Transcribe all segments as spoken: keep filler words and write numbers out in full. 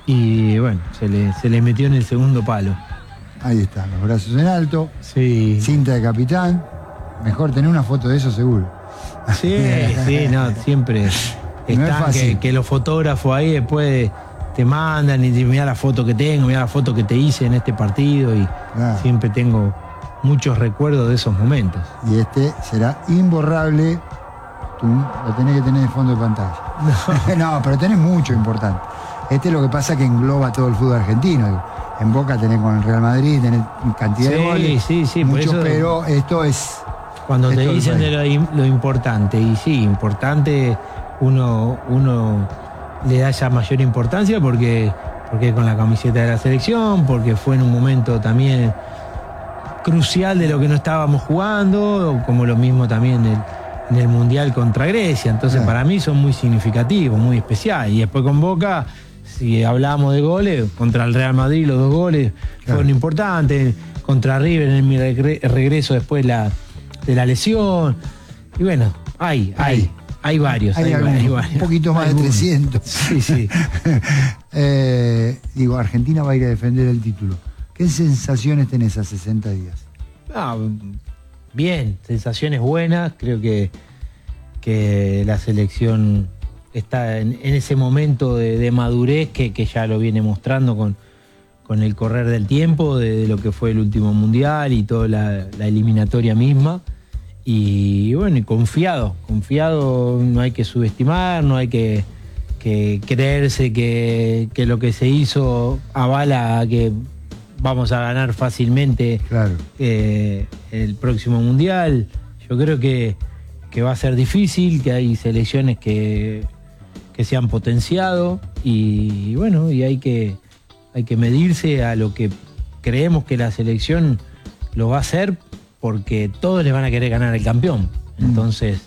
Y bueno, se le, se le metió en el segundo palo. Ahí está, los brazos en alto, sí. Cinta de capitán. Mejor tener una foto de eso seguro. Sí, sí, no, siempre No están que, que los fotógrafos ahí después te mandan y dicen, mirá la foto que tengo, mirá la foto que te hice en este partido, y claro, siempre tengo muchos recuerdos de esos momentos. Y este será imborrable. Tú lo tenés que tener de fondo de pantalla. No, no, pero tenés mucho importante. Este es lo que pasa, que engloba todo el fútbol argentino. En Boca tenés con el Real Madrid, tenés cantidad sí, de goles. Sí, sí, mucho, eso, pero esto es... Cuando esto te dicen de lo, lo importante, y sí, importante, uno, uno le da ya mayor importancia porque, porque con la camiseta de la selección, porque fue en un momento también crucial de lo que no estábamos jugando, como lo mismo también el, en el Mundial contra Grecia. Entonces, para mí son muy significativos, muy especiales. Y después con Boca, si hablamos de goles, contra el Real Madrid los dos goles claro, fueron importantes, contra River en mi regreso después la, de la lesión. Y bueno, hay, hay, hay varios. Hay, hay, algún, hay varios. Un poquito más hay de trescientos. Sí, sí. eh, digo, Argentina va a ir a defender el título. ¿Qué sensaciones tenés a sesenta días? Ah, bien, sensaciones buenas. Creo que, que la selección está en, en ese momento de, de madurez que, que ya lo viene mostrando con, con el correr del tiempo, de, de lo que fue el último mundial y toda la, la eliminatoria misma. Y bueno, y confiado, confiado, no hay que subestimar, no hay que, que creerse que, que lo que se hizo avala a que vamos a ganar fácilmente claro, eh, el próximo mundial. Yo creo que, que va a ser difícil, que hay selecciones que, que se han potenciado y, y bueno, y hay que, hay que medirse a lo que creemos que la selección lo va a hacer, porque todos les van a querer ganar el campeón. Entonces,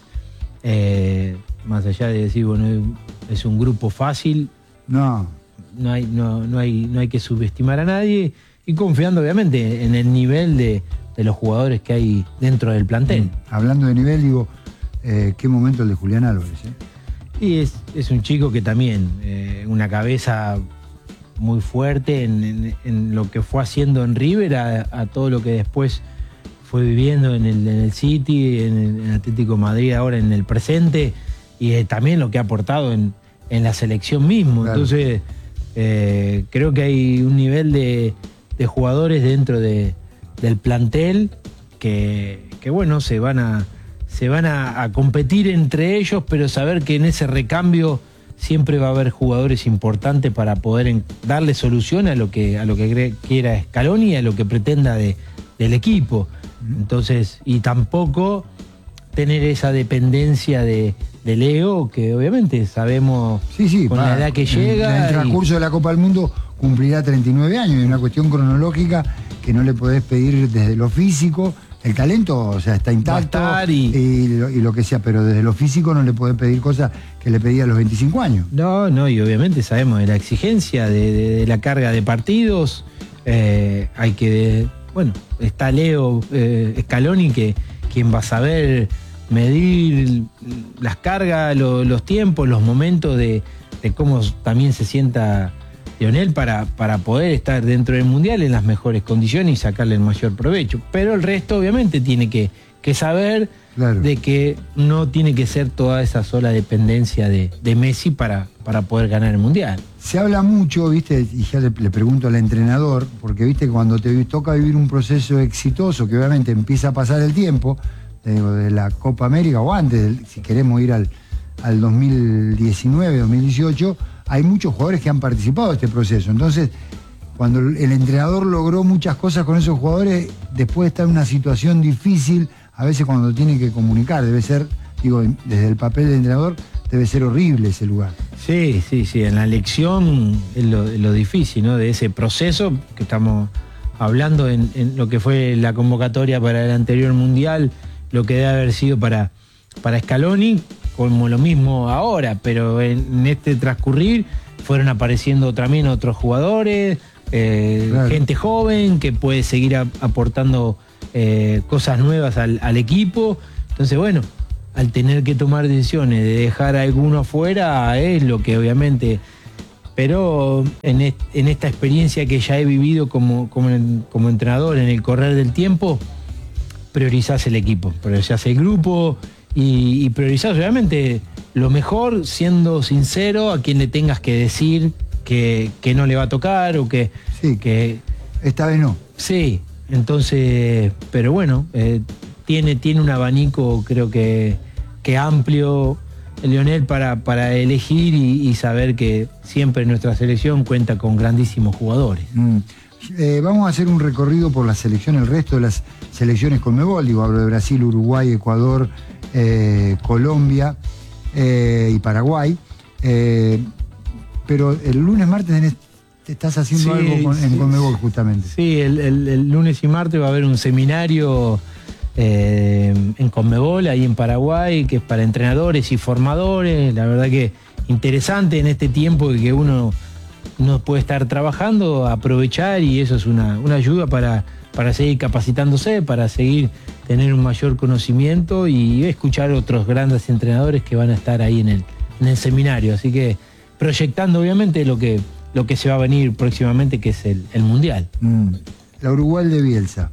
eh, más allá de decir, bueno, es un grupo fácil, no, no hay, no, no hay, no hay que subestimar a nadie, y confiando obviamente en el nivel de, de los jugadores que hay dentro del plantel. Hablando de nivel, digo, eh, qué momento el de Julián Álvarez, ¿eh? Y es, es un chico que también, eh, una cabeza muy fuerte en, en, en lo que fue haciendo en River, a, a todo lo que después fue viviendo en el, en el City, en el, en el Atlético de Madrid, ahora en el presente, y eh, también lo que ha aportado en, en la selección mismo. Claro. Entonces, eh, creo que hay un nivel de, de jugadores dentro de, del plantel que, que bueno, se van a, se van a, a competir entre ellos, pero saber que en ese recambio siempre va a haber jugadores importantes para poder en, darle solución a lo que, a lo que quiera Scaloni y a lo que pretenda de, del equipo. Entonces, y tampoco tener esa dependencia de, de Leo, que obviamente sabemos sí, sí, con para, la edad que llega. En el transcurso y... de la Copa del Mundo cumplirá treinta y nueve años, y es una cuestión cronológica que no le podés pedir desde lo físico. El talento, o sea, está intacto y... Y, lo, y lo que sea, pero desde lo físico no le podés pedir cosas que le pedía a los veinticinco años. No, no, y obviamente sabemos de la exigencia, de, de, de la carga de partidos. Eh, hay que... Bueno, está Leo eh, Scaloni, que quien va a saber medir las cargas, lo, los tiempos, los momentos de, de cómo también se sienta Lionel para, para poder estar dentro del Mundial en las mejores condiciones y sacarle el mayor provecho. Pero el resto obviamente tiene que, que saber claro, de que no tiene que ser toda esa sola dependencia de, de Messi para, para poder ganar el Mundial. Se habla mucho, viste, y ya le, le pregunto al entrenador, porque viste, cuando te toca vivir un proceso exitoso, que obviamente empieza a pasar el tiempo, de, de la Copa América, o antes, si queremos ir al, al dos mil diecinueve, dos mil dieciocho, hay muchos jugadores que han participado de este proceso. Entonces, cuando el entrenador logró muchas cosas con esos jugadores, después está en una situación difícil, a veces cuando tiene que comunicar, debe ser, digo, desde el papel del entrenador, debe ser horrible ese lugar. Sí, sí, sí, en la elección es lo, lo difícil, ¿no? De ese proceso que estamos hablando en, en lo que fue la convocatoria para el anterior Mundial, lo que debe haber sido para, para Scaloni, como lo mismo ahora, pero en, en este transcurrir fueron apareciendo también otros jugadores, eh, claro, gente joven que puede seguir a, aportando eh, cosas nuevas al, al equipo. Entonces, bueno, al tener que tomar decisiones de dejar a alguno afuera, es lo que obviamente pero en, est en esta experiencia que ya he vivido como, como, en, como entrenador en el correr del tiempo, priorizás el equipo, priorizás el grupo y, y priorizás obviamente lo mejor, siendo sincero a quien le tengas que decir que, que no le va a tocar o que... Sí, que esta vez no. Sí, entonces, pero bueno, eh, tiene, tiene un abanico creo que, que amplio Lionel para, para elegir y, y saber que siempre nuestra selección cuenta con grandísimos jugadores. Mm. Eh, vamos a hacer un recorrido por la selección, el resto de las selecciones Conmebol, digo, hablo de Brasil, Uruguay, Ecuador, eh, Colombia eh, y Paraguay. Eh, pero el lunes, martes tenés, estás haciendo sí, algo con, sí, en Conmebol justamente. Sí, el, el, el lunes y martes va a haber un seminario eh, en Conmebol, ahí en Paraguay, que es para entrenadores y formadores. La verdad que interesante en este tiempo que uno no puede estar trabajando, aprovechar, y eso es una, una ayuda para, para seguir capacitándose, para seguir tener un mayor conocimiento y escuchar a otros grandes entrenadores que van a estar ahí en el, en el seminario. Así que proyectando obviamente lo que, lo que se va a venir próximamente, que es el, el Mundial. Mm. La Uruguay de Bielsa.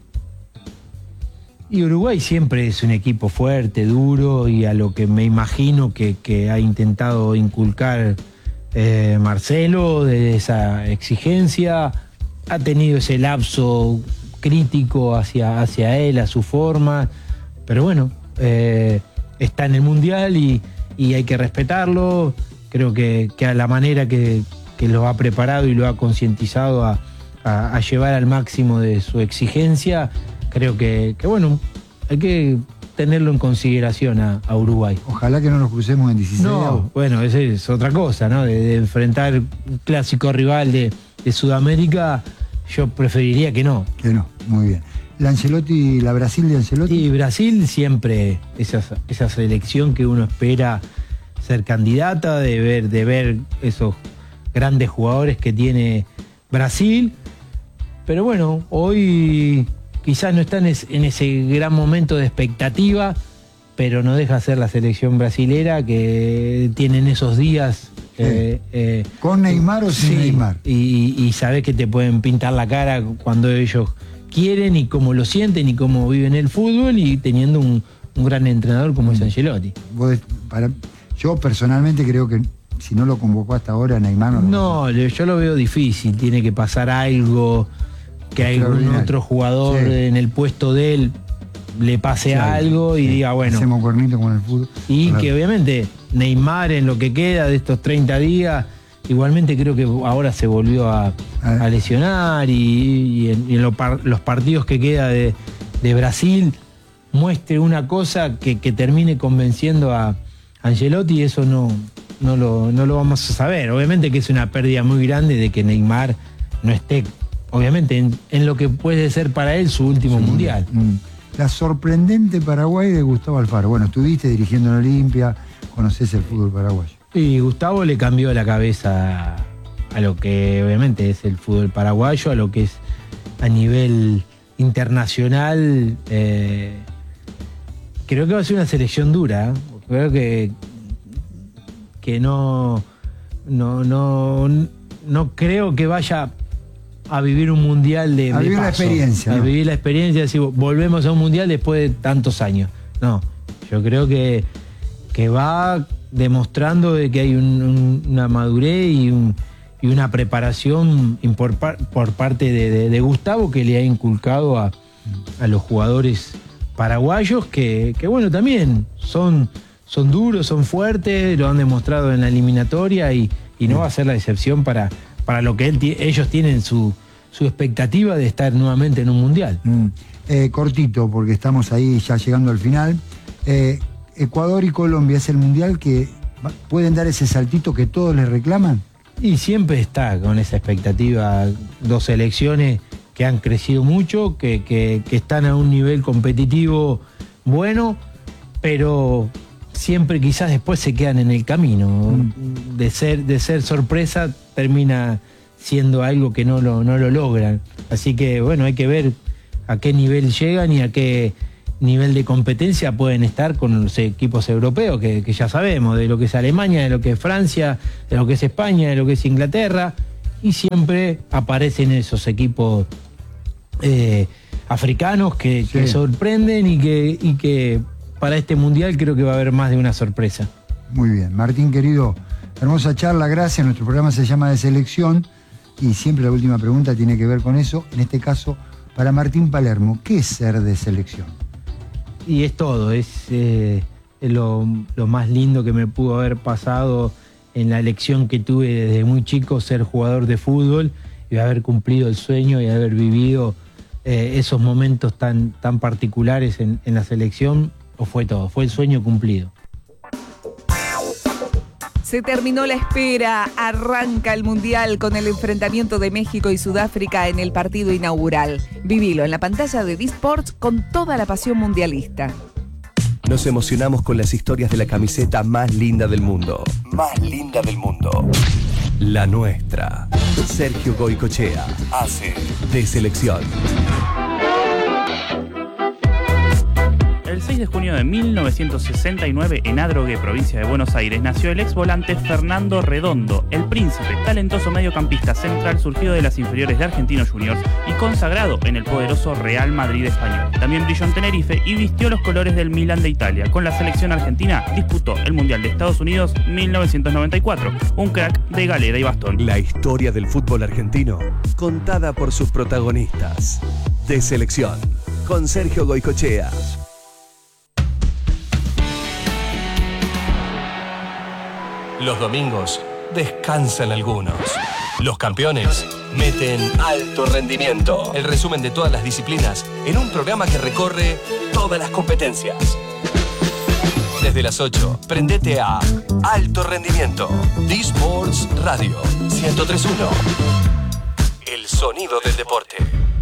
Y Uruguay siempre es un equipo fuerte, duro, y a lo que me imagino que, que ha intentado inculcar Eh, Marcelo, de esa exigencia, ha tenido ese lapso crítico hacia, hacia él, a su forma, pero bueno, eh, está en el Mundial y, y hay que respetarlo. Creo que, que a la manera que, que lo ha preparado y lo ha concientizado a, a, a llevar al máximo de su exigencia, creo que, que bueno, hay que tenerlo en consideración a, a Uruguay. Ojalá que no nos crucemos en dieciséis. No, bueno, esa es otra cosa, ¿no? De, de enfrentar un clásico rival de, de Sudamérica, yo preferiría que no. Que no, muy bien. ¿La Ancelotti, la Brasil de Ancelotti? Y Brasil siempre, esa, esa selección que uno espera ser candidata, de ver, de ver esos grandes jugadores que tiene Brasil. Pero bueno, hoy quizás no está en, es, en ese gran momento de expectativa, pero no deja de ser la selección brasilera que tienen esos días. Eh, eh, ¿Con Neymar o sin sí, Neymar? Y, y sabés que te pueden pintar la cara cuando ellos quieren y cómo lo sienten y cómo viven el fútbol, y teniendo un, un gran entrenador como mm. es Ancelotti. Vos, para, yo personalmente creo que si no lo convocó hasta ahora, Neymar no lo No, lo yo lo veo difícil, tiene que pasar algo, que algún otro jugador sí. en el puesto de él le pase sí, algo y sí. diga, bueno, hacemos cuernito con el fútbol. Y claro. que obviamente Neymar, en lo que queda de estos treinta días, igualmente creo que ahora se volvió a, a lesionar, y, y en, y en lo par, los partidos que queda de, de Brasil muestre una cosa que, que termine convenciendo a Ancelotti, y eso no, no, lo, no lo vamos a saber. Obviamente que es una pérdida muy grande de que Neymar no esté, obviamente, en, en lo que puede ser para él su último sí, mundial. Mm. La sorprendente Paraguay de Gustavo Alfaro. Bueno, estuviste dirigiendo en Olimpia, conocés el fútbol paraguayo. Y Gustavo le cambió la cabeza a lo que obviamente es el fútbol paraguayo, a lo que es a nivel internacional. Eh, creo que va a ser una selección dura. Creo que, que no, no, no, no creo que vaya a vivir un mundial de, a de vivir paso, la experiencia. A ¿no? vivir la experiencia, decir, volvemos a un mundial después de tantos años. No, yo creo que, que va demostrando de que hay un, un, una madurez y, un, y una preparación por, por parte de, de, de Gustavo, que le ha inculcado a, a los jugadores paraguayos, que, que bueno, también son, son duros, son fuertes, lo han demostrado en la eliminatoria, y, y no va a ser la excepción para, para lo que él, ellos tienen su, su expectativa de estar nuevamente en un mundial. Mm. Eh, cortito, porque estamos ahí ya llegando al final. Eh, Ecuador y Colombia es el mundial que pueden dar ese saltito que todos les reclaman. Y siempre está con esa expectativa, dos selecciones que han crecido mucho, que, que, que están a un nivel competitivo bueno, pero siempre quizás después se quedan en el camino. Mm. De ser, de ser sorpresa termina siendo algo que no lo, no lo logran. Así que bueno, hay que ver a qué nivel llegan y a qué nivel de competencia pueden estar con los equipos europeos, que, que ya sabemos, de lo que es Alemania, de lo que es Francia, de lo que es España, de lo que es Inglaterra, y siempre aparecen esos equipos eh, africanos que, sí. que sorprenden y que, y que para este mundial creo que va a haber más de una sorpresa. Muy bien, Martín querido, hermosa charla, gracias. Nuestro programa se llama De Selección y siempre la última pregunta tiene que ver con eso. En este caso, para Martín Palermo, ¿qué es ser de selección? Y es todo, es, eh, es lo, lo más lindo que me pudo haber pasado en la elección que tuve desde muy chico, ser jugador de fútbol y haber cumplido el sueño y haber vivido eh, esos momentos tan, tan particulares en, en la selección. O fue todo, fue el sueño cumplido. Se terminó la espera, arranca el Mundial con el enfrentamiento de México y Sudáfrica en el partido inaugural. Vivilo en la pantalla de D-Sports con toda la pasión mundialista. Nos emocionamos con las historias de la camiseta más linda del mundo. Más linda del mundo. La nuestra. Sergio Goycochea hace De Selección. El seis de junio de mil novecientos sesenta y nueve, en Adrogué, provincia de Buenos Aires, nació el ex volante Fernando Redondo, el príncipe, talentoso mediocampista central surgido de las inferiores de Argentinos Juniors y consagrado en el poderoso Real Madrid español. También brilló en Tenerife y vistió los colores del Milan de Italia. Con la selección argentina disputó el Mundial de Estados Unidos mil novecientos noventa y cuatro, un crack de galera y bastón. La historia del fútbol argentino, contada por sus protagonistas. De Selección, con Sergio Goycochea. Los domingos descansan algunos. Los campeones meten alto rendimiento. El resumen de todas las disciplinas en un programa que recorre todas las competencias. Desde las ocho, prendete a Alto Rendimiento. D-Sports Radio ciento tres punto uno. El sonido del deporte.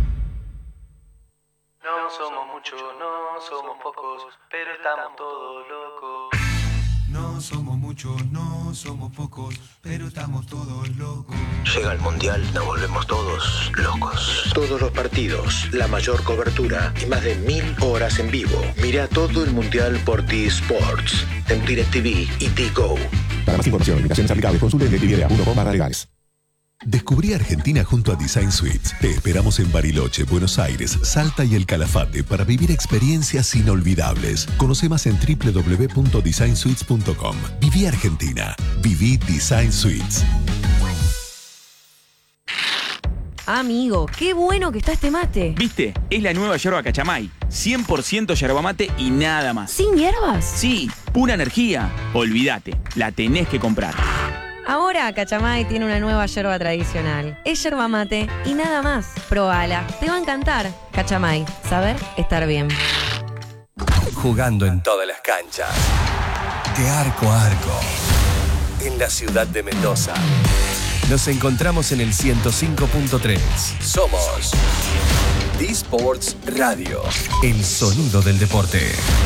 No somos muchos, no somos pocos, pero estamos todos locos. No somos muchos, no somos pocos, pero estamos todos locos. Llega el Mundial, nos volvemos todos locos. Todos los partidos, la mayor cobertura y más de mil horas en vivo. Mira todo el Mundial por D-Sports, en DirecTV y D-Go. Para más información, limitaciones aplicables, consulte en DirecTV punto com barra legales. Descubrí Argentina junto a Design Suites. Te esperamos en Bariloche, Buenos Aires, Salta y El Calafate para vivir experiencias inolvidables. Conoce más en doble u doble u doble u punto design suites punto com. Viví Argentina. Viví Design Suites. Amigo, qué bueno que está este mate. ¿Viste? Es la nueva yerba Cachamay. cien por ciento yerba mate y nada más. ¿Sin hierbas? Sí, pura energía. Olvídate, la tenés que comprar. Ahora Cachamay tiene una nueva yerba tradicional. Es yerba mate y nada más. Probala, te va a encantar. Cachamay, saber estar bien. Jugando en todas las canchas. De arco a arco. En la ciudad de Mendoza. Nos encontramos en el ciento cinco punto tres. Somos D-Sports Radio. El sonido del deporte.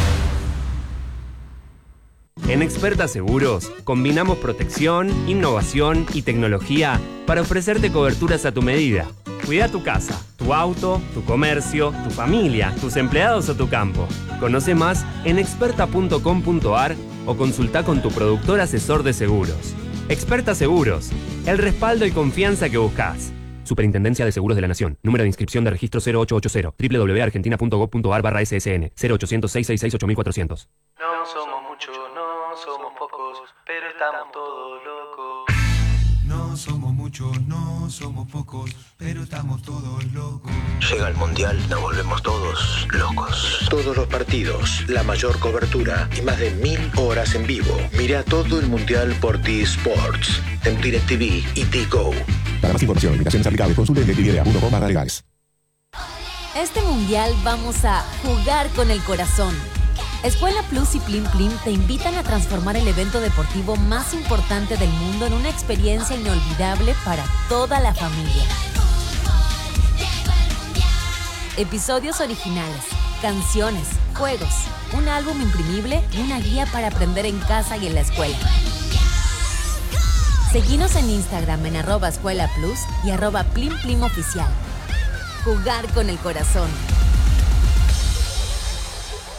En Experta Seguros, combinamos protección, innovación y tecnología para ofrecerte coberturas a tu medida. Cuida tu casa, tu auto, tu comercio, tu familia, tus empleados o tu campo. Conoce más en experta punto com punto ar o consulta con tu productor asesor de seguros. Experta Seguros, el respaldo y confianza que buscas. Superintendencia de Seguros de la Nación. Número de inscripción de registro cero ocho ocho cero. doble u doble u doble u punto argentina punto gob punto ar barra ese ese ene. cero ochocientos, seiscientos sesenta y seis, ocho mil cuatrocientos. No somos muchos, no somos pocos, pero estamos todos locos. No somos muchos, no somos pocos, pero estamos todos locos. Llega el Mundial, nos volvemos todos locos. Todos los partidos, la mayor cobertura y más de mil horas en vivo. Mira todo el Mundial por D-Sports, en DirecTV y D-Go. Para más información, limitaciones aplicables, consulte en DirecTV punto com barra legales. Este mundial vamos a jugar con el corazón. Escuela Plus y Plim Plim te invitan a transformar el evento deportivo más importante del mundo en una experiencia inolvidable para toda la familia. Episodios originales, canciones, juegos, un álbum imprimible y una guía para aprender en casa y en la escuela. Seguinos en Instagram en arroba Escuela Plus y arroba Plim Plim Oficial. Jugar con el corazón.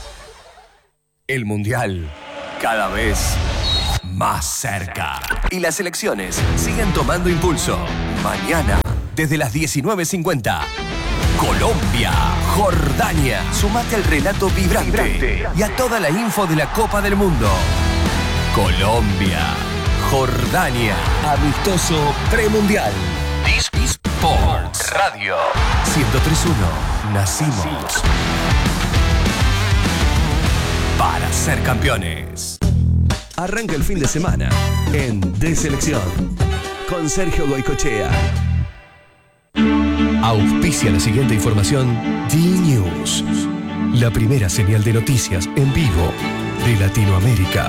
El Mundial cada vez más cerca. Y las elecciones siguen tomando impulso. Mañana, desde las diecinueve cincuenta, Colombia, Jordania. Sumate al relato vibrante, vibrante y a toda la info de la Copa del Mundo. Colombia, Jordania. Amistoso premundial. Sports Radio ciento tres punto uno. Nacimos para ser campeones. Arranca el fin de semana en De Selección con Sergio Goicochea. Auspicia la siguiente información D-News, la primera señal de noticias en vivo de Latinoamérica.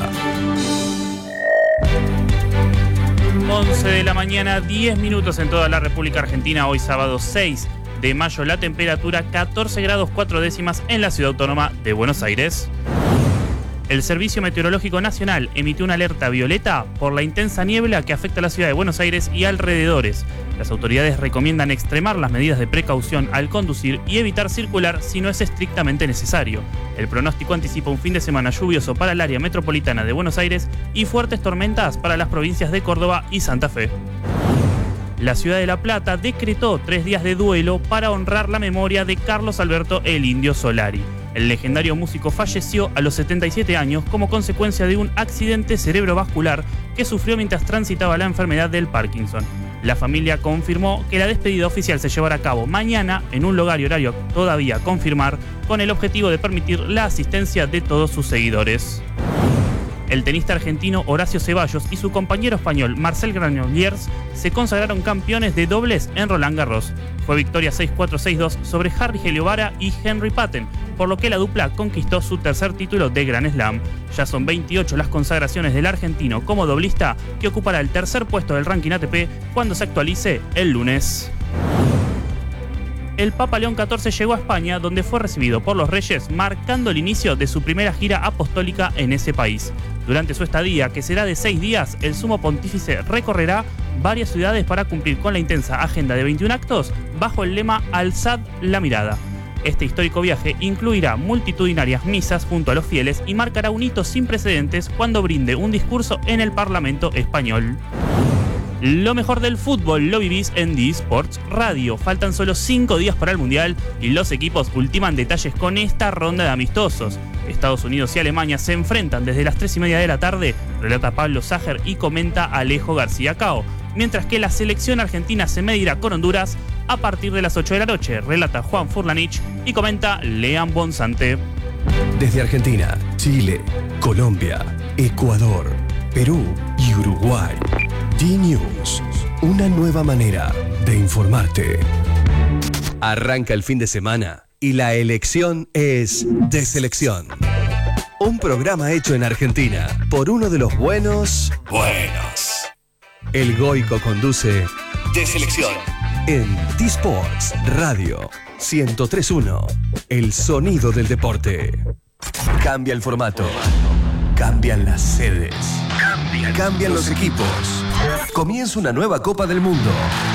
once de la mañana, diez minutos en toda la República Argentina. Hoy sábado seis de mayo, la temperatura catorce grados cuatro décimas en la ciudad autónoma de Buenos Aires. El Servicio Meteorológico Nacional emitió una alerta violeta por la intensa niebla que afecta a la ciudad de Buenos Aires y alrededores. Las autoridades recomiendan extremar las medidas de precaución al conducir y evitar circular si no es estrictamente necesario. El pronóstico anticipa un fin de semana lluvioso para el área metropolitana de Buenos Aires y fuertes tormentas para las provincias de Córdoba y Santa Fe. La ciudad de La Plata decretó tres días de duelo para honrar la memoria de Carlos Alberto el Indio Solari. El legendario músico falleció a los setenta y siete años como consecuencia de un accidente cerebrovascular que sufrió mientras transitaba la enfermedad del Parkinson. La familia confirmó que la despedida oficial se llevará a cabo mañana en un lugar y horario todavía a confirmar, con el objetivo de permitir la asistencia de todos sus seguidores. El tenista argentino Horacio Ceballos y su compañero español Marcel Granollers se consagraron campeones de dobles en Roland Garros. Fue victoria seis cuatro seis dos sobre Harry Heliovara y Henry Patton, por lo que la dupla conquistó su tercer título de Grand Slam. Ya son veintiocho las consagraciones del argentino como doblista, que ocupará el tercer puesto del ranking A T P cuando se actualice el lunes. El Papa León catorce llegó a España, donde fue recibido por los reyes, marcando el inicio de su primera gira apostólica en ese país. Durante su estadía, que será de seis días, el sumo pontífice recorrerá varias ciudades para cumplir con la intensa agenda de veintiún actos bajo el lema Alzad la mirada. Este histórico viaje incluirá multitudinarias misas junto a los fieles y marcará un hito sin precedentes cuando brinde un discurso en el Parlamento español. Lo mejor del fútbol lo vivís en The Sports Radio. Faltan solo cinco días para el Mundial y los equipos ultiman detalles con esta ronda de amistosos. Estados Unidos y Alemania se enfrentan desde las tres y media de la tarde, relata Pablo Ságer y comenta Alejo García Cao. Mientras que la selección argentina se medirá con Honduras a partir de las ocho de la noche, relata Juan Furlanich y comenta Lean Bonsante. Desde Argentina, Chile, Colombia, Ecuador, Perú y Uruguay. D-News, una nueva manera de informarte. Arranca el fin de semana y la elección es De Selección. Un programa hecho en Argentina por uno de los buenos buenos. El Goico conduce De Selección en T-Sports Radio ciento tres punto uno. El sonido del deporte. Cambia el formato. Cambian las sedes. Cambian, Cambian los equipos. Comienza una nueva Copa del Mundo.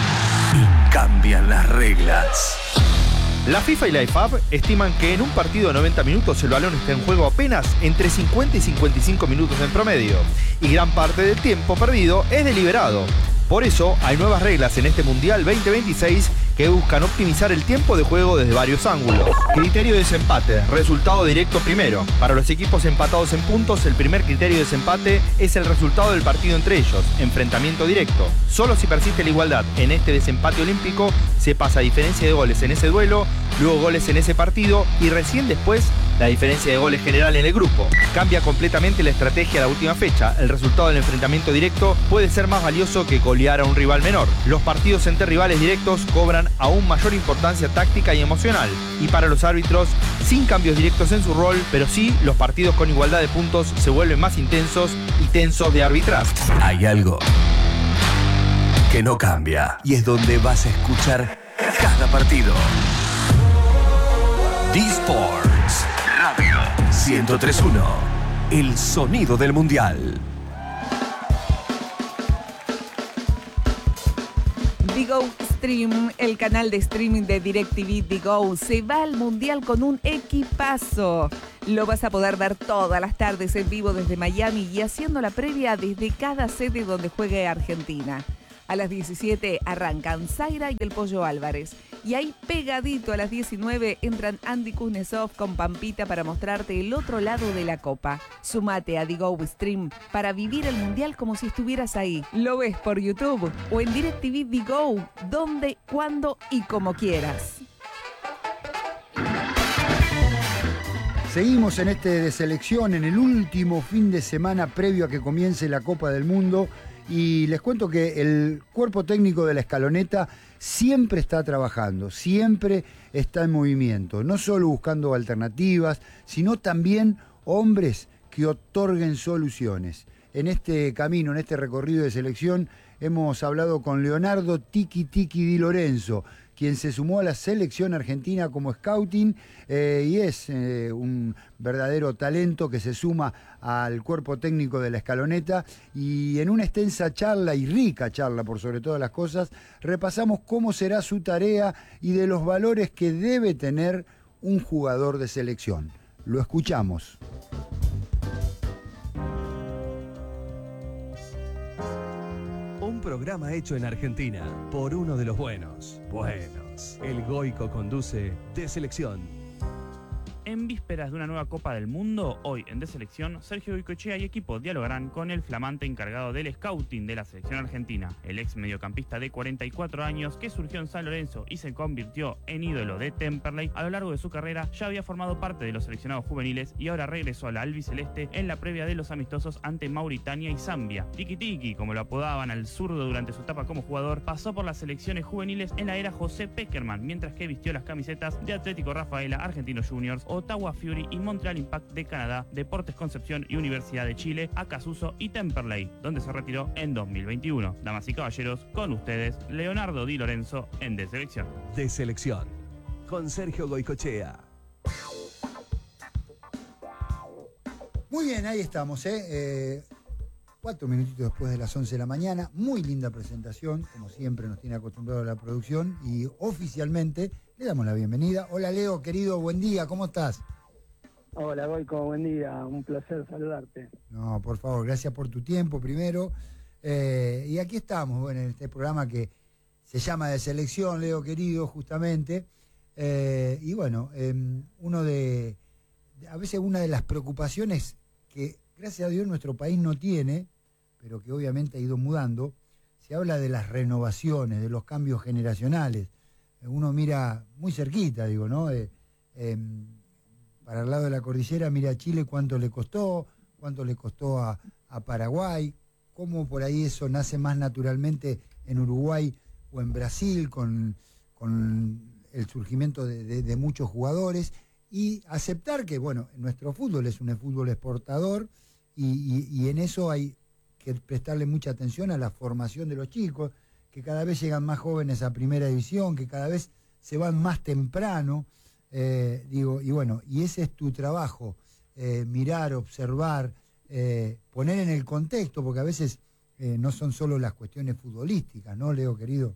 Y cambian las reglas. La FIFA y la I F A B estiman que en un partido de noventa minutos el balón está en juego apenas entre cincuenta y cincuenta y cinco minutos en promedio. Y gran parte del tiempo perdido es deliberado. Por eso hay nuevas reglas en este Mundial veinte veintiséis que buscan optimizar el tiempo de juego desde varios ángulos. Criterio de desempate, resultado directo primero. Para los equipos empatados en puntos, el primer criterio de desempate es el resultado del partido entre ellos, enfrentamiento directo. Solo si persiste la igualdad en este desempate olímpico, se pasa a diferencia de goles en ese duelo, luego goles en ese partido y recién después la diferencia de goles general en el grupo. Cambia completamente la estrategia a la última fecha. El resultado del enfrentamiento directo puede ser más valioso que golear a un rival menor. Los partidos entre rivales directos cobran aún mayor importancia táctica y emocional. Y para los árbitros, sin cambios directos en su rol, pero sí los partidos con igualdad de puntos se vuelven más intensos y tensos de arbitrar. Hay algo que no cambia y es donde vas a escuchar cada partido. D-Sports Radio ciento tres punto uno. El sonido del Mundial. Digo Stream, el canal de streaming de DirecTV The Go, se va al Mundial con un equipazo. Lo vas a poder ver todas las tardes en vivo desde Miami y haciendo la previa desde cada sede donde juegue Argentina. A las diecisiete arrancan Zaira y el Pollo Álvarez. Y ahí pegadito a las diecinueve entran Andy Kuznetsov con Pampita para mostrarte el otro lado de la copa. Sumate a The Go Stream para vivir el Mundial como si estuvieras ahí. Lo ves por YouTube o en DirecTV The Go, donde, cuando y como quieras. Seguimos en este de selección, en el último fin de semana previo a que comience la Copa del Mundo. Y les cuento que el cuerpo técnico de la Escaloneta siempre está trabajando, siempre está en movimiento, no solo buscando alternativas, sino también hombres que otorguen soluciones. En este camino, en este recorrido de selección, hemos hablado con Leonardo Tiki Tiki Di Lorenzo, quien se sumó a la selección argentina como scouting eh, y es eh, un verdadero talento que se suma al cuerpo técnico de la Escaloneta. Y en una extensa charla y rica charla, por sobre todas las cosas, repasamos cómo será su tarea y de los valores que debe tener un jugador de selección. Lo escuchamos. Un programa hecho en Argentina por uno de los buenos. Buenos. El Goico conduce De Selección. En vísperas de una nueva Copa del Mundo, hoy en De Selección, Sergio Goicoechea y equipo dialogarán con el flamante encargado del scouting de la selección argentina, el ex mediocampista de cuarenta y cuatro años que surgió en San Lorenzo y se convirtió en ídolo de Temperley. A lo largo de su carrera ya había formado parte de los seleccionados juveniles y ahora regresó a la albiceleste en la previa de los amistosos ante Mauritania y Zambia. Tiki Tiki, como lo apodaban al zurdo durante su etapa como jugador, pasó por las selecciones juveniles en la era José Peckerman, mientras que vistió las camisetas de Atlético Rafaela, Argentinos Juniors, Ottawa Fury y Montreal Impact de Canadá, Deportes Concepción y Universidad de Chile, Acasuso y Temperley, donde se retiró en dos mil veintiuno. Damas y caballeros, con ustedes, Leonardo Di Lorenzo en De Selección. De Selección, con Sergio Goicoechea. Muy bien, ahí estamos, ¿eh? eh cuatro minutitos después de las once de la mañana. Muy linda presentación, como siempre nos tiene acostumbrado la producción. Y oficialmente le damos la bienvenida. Hola Leo, querido, buen día, ¿cómo estás? Hola Goico, buen día, un placer saludarte. No, por favor, gracias por tu tiempo primero. Eh, y aquí estamos, bueno, en este programa que se llama De Selección, Leo querido, justamente. Eh, y bueno, eh, uno de, a veces una de las preocupaciones que gracias a Dios nuestro país no tiene, pero que obviamente ha ido mudando, se habla de las renovaciones, de los cambios generacionales. Uno mira muy cerquita, digo, ¿no? Eh, eh, para el lado de la cordillera mira a Chile cuánto le costó, cuánto le costó a, a Paraguay, cómo por ahí eso nace más naturalmente en Uruguay o en Brasil con, con el surgimiento de, de, de muchos jugadores, y aceptar que, bueno, nuestro fútbol es un fútbol exportador y, y, y en eso hay que prestarle mucha atención a la formación de los chicos, que cada vez llegan más jóvenes a primera división, que cada vez se van más temprano, eh, digo, y bueno, y ese es tu trabajo, eh, mirar, observar, eh, poner en el contexto, porque a veces eh, no son solo las cuestiones futbolísticas, ¿no, Leo, querido?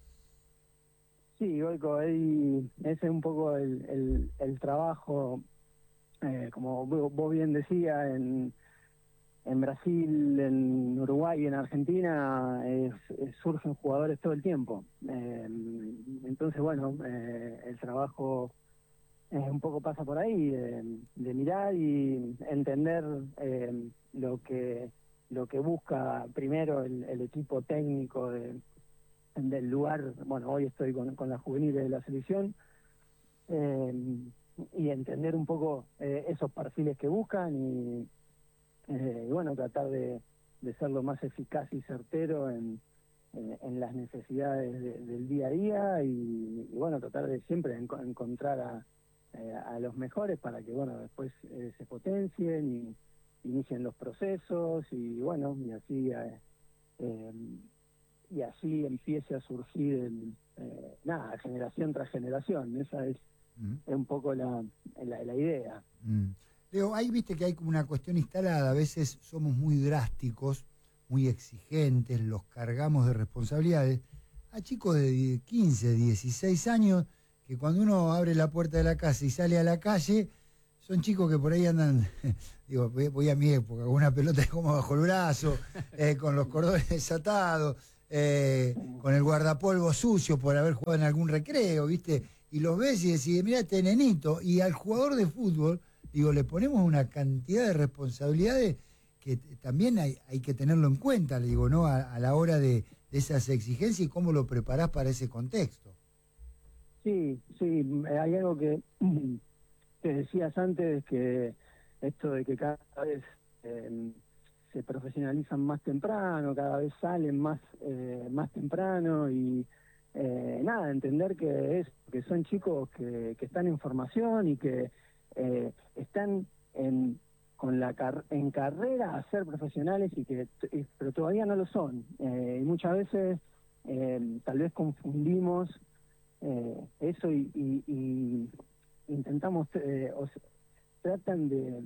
Sí, Goico, ahí ese es un poco el, el, el trabajo, eh, como vos bien decías, en, en Brasil, en Uruguay y en Argentina es, es, surgen jugadores todo el tiempo. Eh, entonces, bueno, eh, el trabajo eh, un poco pasa por ahí, de, de mirar y entender eh, lo que lo que busca primero el, el equipo técnico de del lugar. Bueno, hoy estoy con, con la juvenil de la selección, eh, y entender un poco eh, esos perfiles que buscan y, eh, y bueno, tratar de, de ser lo más eficaz y certero en, en, en las necesidades de, del día a día y, y bueno, tratar de siempre en, encontrar a, eh, a los mejores para que bueno, después eh, se potencien y inicien los procesos y bueno, y así eh, eh, y así empiece a surgir el, eh, nada, generación tras generación. Esa es, mm. es un poco la, la, la idea. Mm. Leo, ahí viste que hay como una cuestión instalada, a veces somos muy drásticos, muy exigentes, los cargamos de responsabilidades. a chicos de quince, dieciséis años, que cuando uno abre la puerta de la casa y sale a la calle, son chicos que por ahí andan, digo, voy a mi época, con una pelota de goma bajo el brazo, eh, con los cordones desatados, eh, con el guardapolvo sucio por haber jugado en algún recreo, ¿viste? Y los ves y decís, mira este nenito, y al jugador de fútbol, digo, le ponemos una cantidad de responsabilidades que también hay, hay que tenerlo en cuenta, le digo, ¿no? A, a la hora de, de esas exigencias y cómo lo preparás para ese contexto. Sí, sí, hay algo que te decías antes, que esto de que cada vez eh, se profesionalizan más temprano, cada vez salen más eh, más temprano y eh, nada, entender que es que son chicos que, que están en formación y que eh, están en con la car en carrera a ser profesionales y que y, pero todavía no lo son, eh, y muchas veces eh, tal vez confundimos eh, eso y, y, y intentamos eh, o sea, tratan de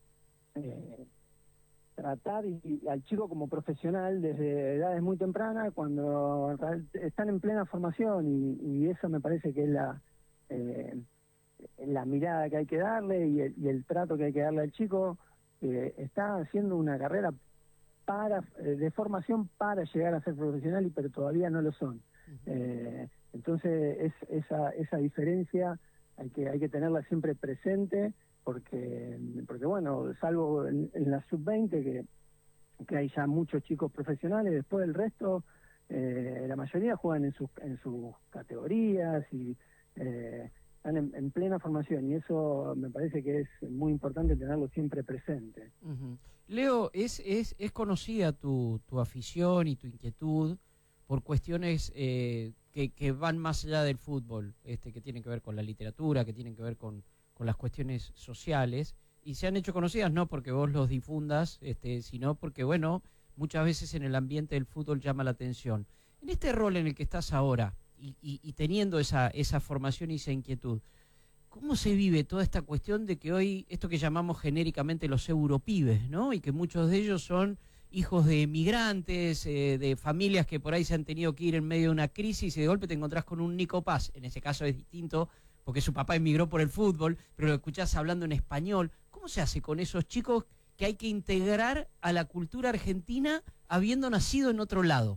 eh, tratar y, y al chico como profesional desde edades muy tempranas cuando están en plena formación y, y eso me parece que es la eh, la mirada que hay que darle y el, y el trato que hay que darle al chico. Eh, está haciendo una carrera para eh, de formación para llegar a ser profesional, y pero todavía no lo son. Uh-huh. eh, entonces es, esa esa diferencia hay que hay que tenerla siempre presente, porque porque bueno, salvo en, en la sub veinte que que hay ya muchos chicos profesionales, después el resto eh, la mayoría juegan en sus en sus categorías y eh, están en, en plena formación, y eso me parece que es muy importante tenerlo siempre presente. Uh-huh. Leo, es, es, es conocida tu, tu afición y tu inquietud por cuestiones eh, que, que van más allá del fútbol, este, que tienen que ver con la literatura, que tienen que ver con, con las cuestiones sociales, y se han hecho conocidas no porque vos los difundas, este, sino porque, bueno, muchas veces en el ambiente del fútbol llama la atención. En este rol en el que estás ahora, Y, y, y teniendo esa, esa formación y esa inquietud, ¿cómo se vive toda esta cuestión de que hoy, esto que llamamos genéricamente los europibes, ¿no? Y que muchos de ellos son hijos de emigrantes, eh, de familias que por ahí se han tenido que ir en medio de una crisis y de golpe te encontrás con un Nico Paz. En ese caso es distinto porque su papá emigró por el fútbol, pero lo escuchás hablando en español. ¿Cómo se hace con esos chicos que hay que integrar a la cultura argentina habiendo nacido en otro lado?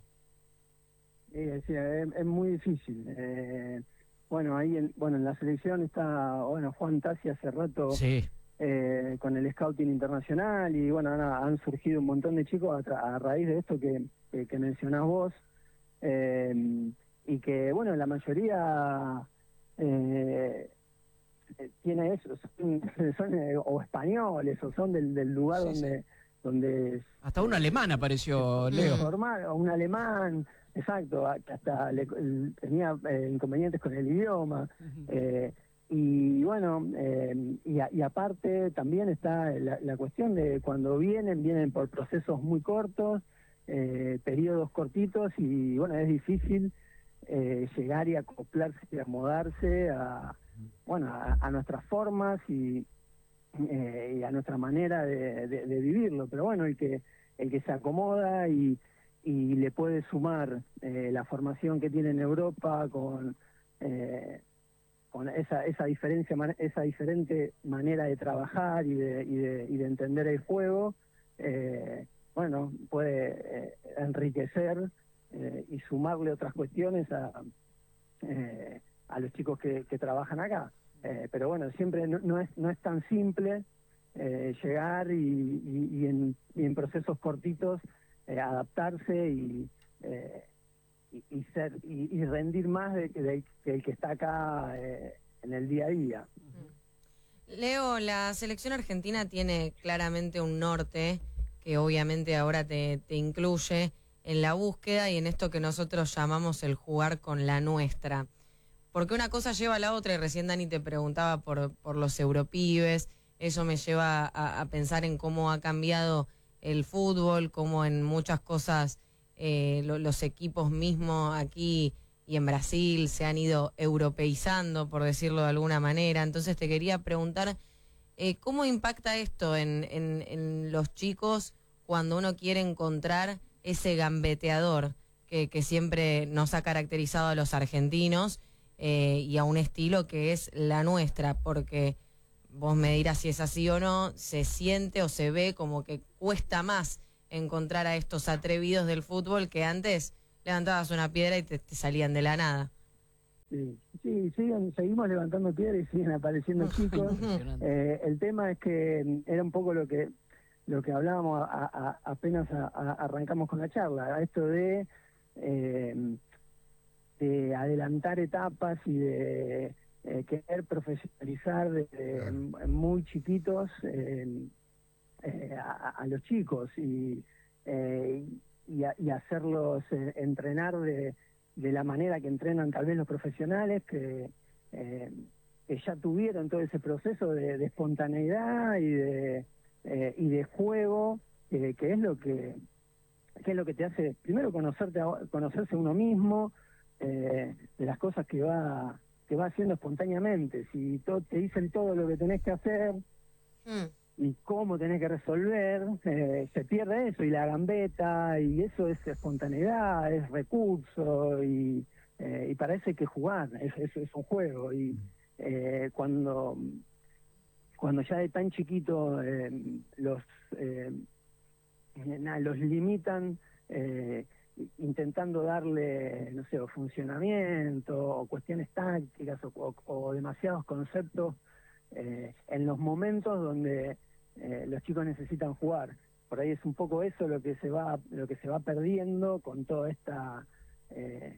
Eh, sí, es, es muy difícil. Eh, bueno, ahí en, bueno, en la selección está bueno Juan Tassi hace rato sí. eh, con el Scouting Internacional, y bueno, han, han surgido un montón de chicos a, a raíz de esto que, que, que mencionás vos, eh, y que bueno, la mayoría eh, tiene eso, son, son eh, o españoles o son del, del lugar sí, donde... Sí. donde hasta un alemán apareció, Leo. Formal, o un alemán... Exacto, hasta le, tenía eh, inconvenientes con el idioma. Uh-huh. eh, y bueno, eh, y, a, y aparte también está la, la cuestión de cuando vienen, vienen por procesos muy cortos, eh, periodos cortitos, y bueno, es difícil eh, llegar y acoplarse y acomodarse a, bueno, a, a nuestras formas y, eh, y a nuestra manera de, de, de vivirlo. Pero bueno, el que, el que se acomoda y y le puede sumar eh, la formación que tiene en Europa con eh, con esa esa diferencia esa diferente manera de trabajar y de y de, y de entender el juego, eh, bueno, puede eh, enriquecer eh, y sumarle otras cuestiones a eh, a los chicos que, que trabajan acá, eh, pero bueno, siempre no, no es no es tan simple eh, llegar y, y, y, en, y en procesos cortitos Eh, adaptarse y, eh, y, y ser y, y rendir más de, de, de el que está acá eh, en el día a día. Leo, la selección argentina tiene claramente un norte que obviamente ahora te, te incluye en la búsqueda y en esto que nosotros llamamos el jugar con la nuestra. Porque una cosa lleva a la otra, y recién Dani te preguntaba por, por los europibes, eso me lleva a, a pensar en cómo ha cambiado el fútbol, como en muchas cosas eh, lo, los equipos mismos aquí y en Brasil se han ido europeizando, por decirlo de alguna manera. Entonces te quería preguntar, eh, ¿cómo impacta esto en, en, en los chicos cuando uno quiere encontrar ese gambeteador que, que siempre nos ha caracterizado a los argentinos eh, y a un estilo que es la nuestra, porque vos me dirás si es así o no, se siente o se ve como que cuesta más encontrar a estos atrevidos del fútbol que antes levantabas una piedra y te, te salían de la nada. Sí, sí, siguen, seguimos levantando piedras y siguen apareciendo chicos. Eh, el tema es que era un poco lo que lo que hablábamos a, a, apenas a, a, arrancamos con la charla, esto de, eh, de adelantar etapas y de eh, querer profesionalizar desde muy chiquitos eh, eh, a, a los chicos y, eh, y, a, y hacerlos eh, entrenar de, de la manera que entrenan tal vez los profesionales que, eh, que ya tuvieron todo ese proceso de, de espontaneidad y de Eh, y de juego, eh, que es lo que, que es lo que te hace primero conocerte a, conocerse a uno mismo, eh, de las cosas que va que va haciendo espontáneamente. Si to, te dicen todo lo que tenés que hacer mm. y cómo tenés que resolver, eh, se pierde eso, y la gambeta, y eso es espontaneidad, es recurso, y, eh, y para eso hay que jugar, eso es, es un juego. Y eh, cuando cuando ya de tan chiquito eh, los eh, na, los limitan eh, intentando darle, no sé, o funcionamiento, o cuestiones tácticas, o, o, o demasiados conceptos eh, en los momentos donde eh, los chicos necesitan jugar. Por ahí es un poco eso lo que se va lo que se va perdiendo con toda esta eh,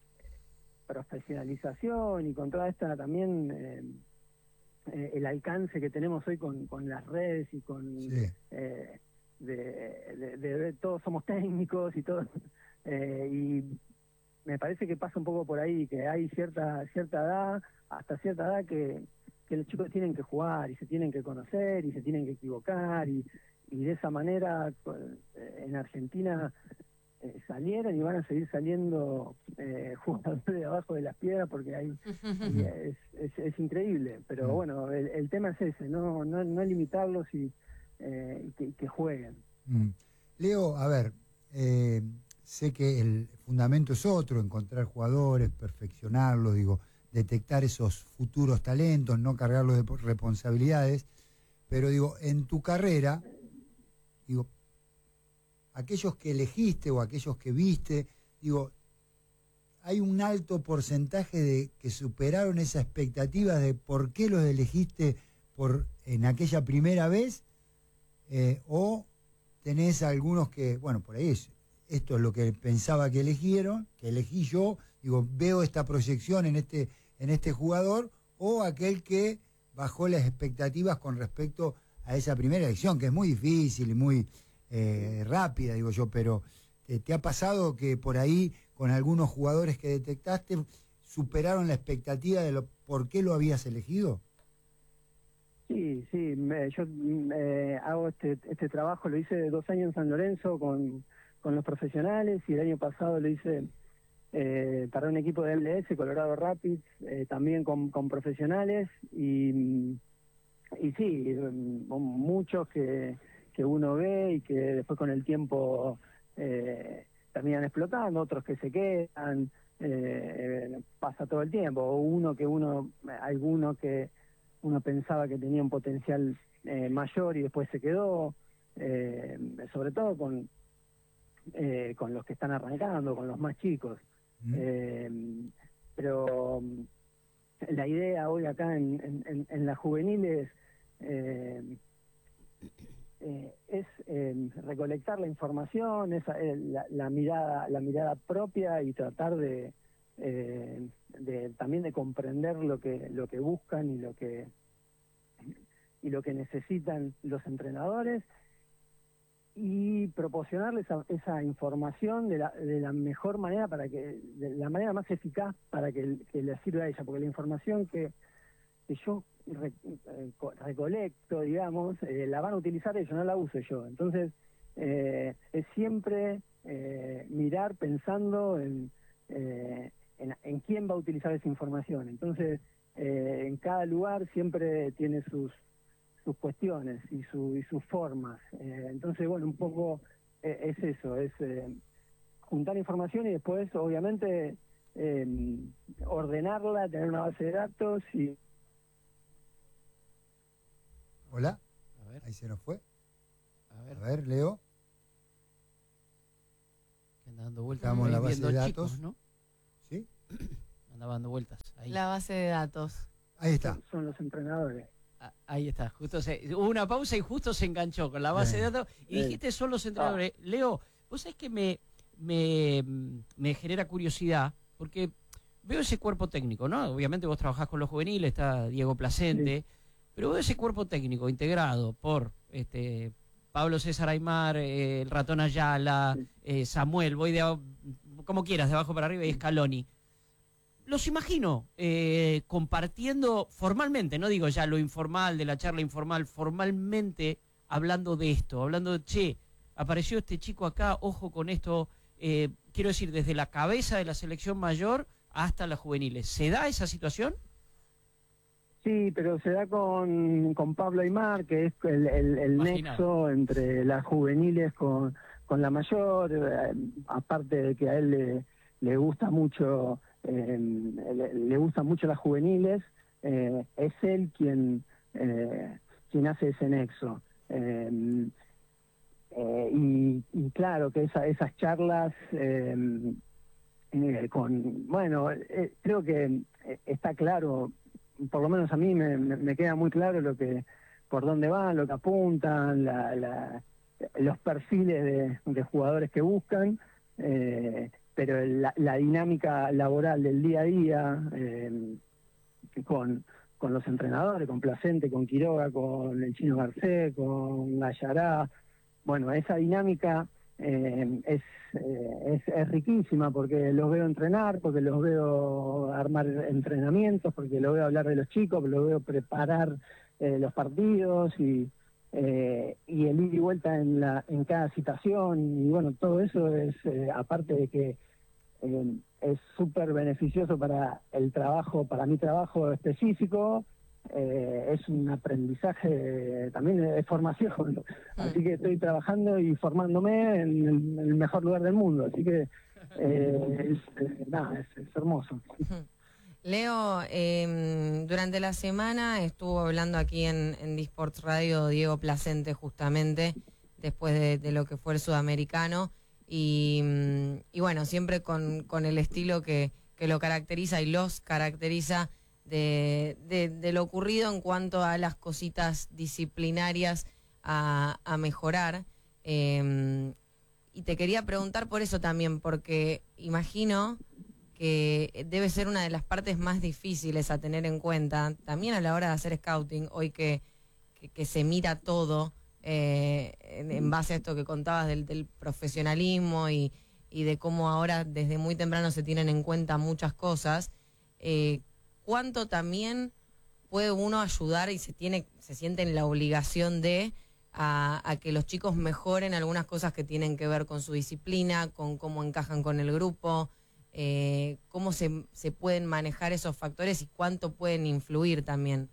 profesionalización y con toda esta también eh, Eh, el alcance que tenemos hoy con, con las redes y con sí. eh, de, de, de, de todos somos técnicos y todo eh, y me parece que pasa un poco por ahí, que hay cierta cierta edad, hasta cierta edad que, que los chicos tienen que jugar y se tienen que conocer y se tienen que equivocar y, y de esa manera eh, en Argentina Eh, salieron y van a seguir saliendo eh, jugadores de abajo de las piedras porque hay, es, es, es increíble, pero mm. bueno, el, el tema es ese, no no, no limitarlos y eh, que, que jueguen. Mm. Leo, a ver, eh, sé que el fundamento es otro, encontrar jugadores, perfeccionarlos, digo, detectar esos futuros talentos, no cargarlos de responsabilidades, pero digo, en tu carrera, digo, aquellos que elegiste o aquellos que viste, digo, hay un alto porcentaje de que superaron esa expectativa de por qué los elegiste por en aquella primera vez, eh, o tenés algunos que, bueno, por ahí es, esto es lo que pensaba que eligieron, que elegí yo, digo, veo esta proyección en este, en este jugador, o aquel que bajó las expectativas con respecto a esa primera elección, que es muy difícil y muy Eh, rápida, digo yo, pero ¿te, ¿te ha pasado que por ahí con algunos jugadores que detectaste superaron la expectativa de lo por qué lo habías elegido? Sí, sí, me, yo eh, hago este este trabajo, lo hice dos años en San Lorenzo con, con los profesionales, y el año pasado lo hice eh, para un equipo de M L S, Colorado Rapids, eh, también con, con profesionales, y, y sí, muchos que que uno ve y que después con el tiempo eh, terminan explotando, otros que se quedan, eh, pasa todo el tiempo, o uno que uno, alguno que uno pensaba que tenía un potencial eh, mayor y después se quedó, eh, sobre todo con eh, con los que están arrancando, con los más chicos. Mm. Eh, pero la idea hoy acá en, en, en las juveniles eh, Eh, es eh, recolectar la información, esa, eh, la, la mirada la mirada propia, y tratar de, eh, de también de comprender lo que lo que buscan y lo que y lo que necesitan los entrenadores, y proporcionarles esa, esa información de la, de la mejor manera, para que de la manera más eficaz para que, que les sirva a ella, porque la información que, que yo Re, eh, recolecto, digamos, eh, la van a utilizar ellos, no la uso yo. Entonces, eh, es siempre eh, mirar pensando en, eh, en, en quién va a utilizar esa información. Entonces, eh, en cada lugar siempre tiene sus sus cuestiones y, su, y sus formas. Eh, entonces, bueno, un poco eh, es eso, es eh, juntar información y después, obviamente, eh, ordenarla, tener una base de datos y... Hola, A ver, ahí se nos fue. a ver, A ver, Leo. que anda dando vueltas. Estamos en la ahí base viendo de chicos, datos. ¿no? ¿Sí? Andaba dando vueltas. Ahí. La base de datos. Ahí está. Son los entrenadores. Ah, ahí está, justo se, hubo una pausa y justo se enganchó con la base Bien. de datos y Bien. dijiste son los entrenadores. Leo, vos sabés que me, me, me genera curiosidad porque veo ese cuerpo técnico, ¿no? Obviamente vos trabajás con los juveniles, está Diego Placente, pero veo ese cuerpo técnico integrado por este Pablo César Aymar, eh, el Ratón Ayala, eh, Samuel, voy de a- como quieras, de abajo para arriba, y Scaloni. Los imagino eh, compartiendo formalmente, no digo ya lo informal, de la charla informal, formalmente hablando de esto, hablando de, che, apareció este chico acá, ojo con esto, eh, quiero decir, desde la cabeza de la selección mayor hasta las juveniles. ¿Se da esa situación? Sí, pero se da con, con Pablo Aymar, que es el, el, el Imaginado. nexo entre las juveniles con, con la mayor, eh, aparte de que a él le, le gusta mucho, eh, le, le gustan mucho las juveniles, eh, es él quien, eh, quien hace ese nexo. Eh, eh, y, y claro que esa, esas charlas eh, eh, con, bueno, eh, creo que eh, está claro, por lo menos a mí me, me, me queda muy claro lo que, por dónde van, lo que apuntan, la, la, los perfiles de, de jugadores que buscan, eh, pero la, la dinámica laboral del día a día eh, con, con los entrenadores, con Placente, con Quiroga, con el Chino Garcés, con Gallará, bueno, esa dinámica eh, es, eh, es, es riquísima porque los veo entrenar, porque los veo armar entrenamientos, porque los veo hablar de los chicos, porque los veo preparar eh, los partidos y, eh, y el ir y vuelta en, la, en cada citación. Y bueno, todo eso es, eh, aparte de que eh, es súper beneficioso para el trabajo, para mi trabajo específico, Eh, es un aprendizaje también de formación, así que estoy trabajando y formándome en el, en el mejor lugar del mundo, así que eh, es, eh, nada, es, es hermoso. Leo, eh, durante la semana estuvo hablando aquí en, en Disports Radio Diego Placente justamente, después de, de lo que fue el sudamericano, y, y bueno, siempre con, con el estilo que, que lo caracteriza y los caracteriza de, de, de lo ocurrido en cuanto a las cositas disciplinarias a, a mejorar. Eh, y te quería preguntar por eso también, porque imagino que debe ser una de las partes más difíciles a tener en cuenta, también a la hora de hacer scouting, hoy que, que, que se mira todo eh, en, en base a esto que contabas del, del profesionalismo y, y de cómo ahora desde muy temprano se tienen en cuenta muchas cosas. Eh, ¿Cuánto también puede uno ayudar y se tiene se siente en la obligación de a, a que los chicos mejoren algunas cosas que tienen que ver con su disciplina, con cómo encajan con el grupo, eh, cómo se, se pueden manejar esos factores y cuánto pueden influir también?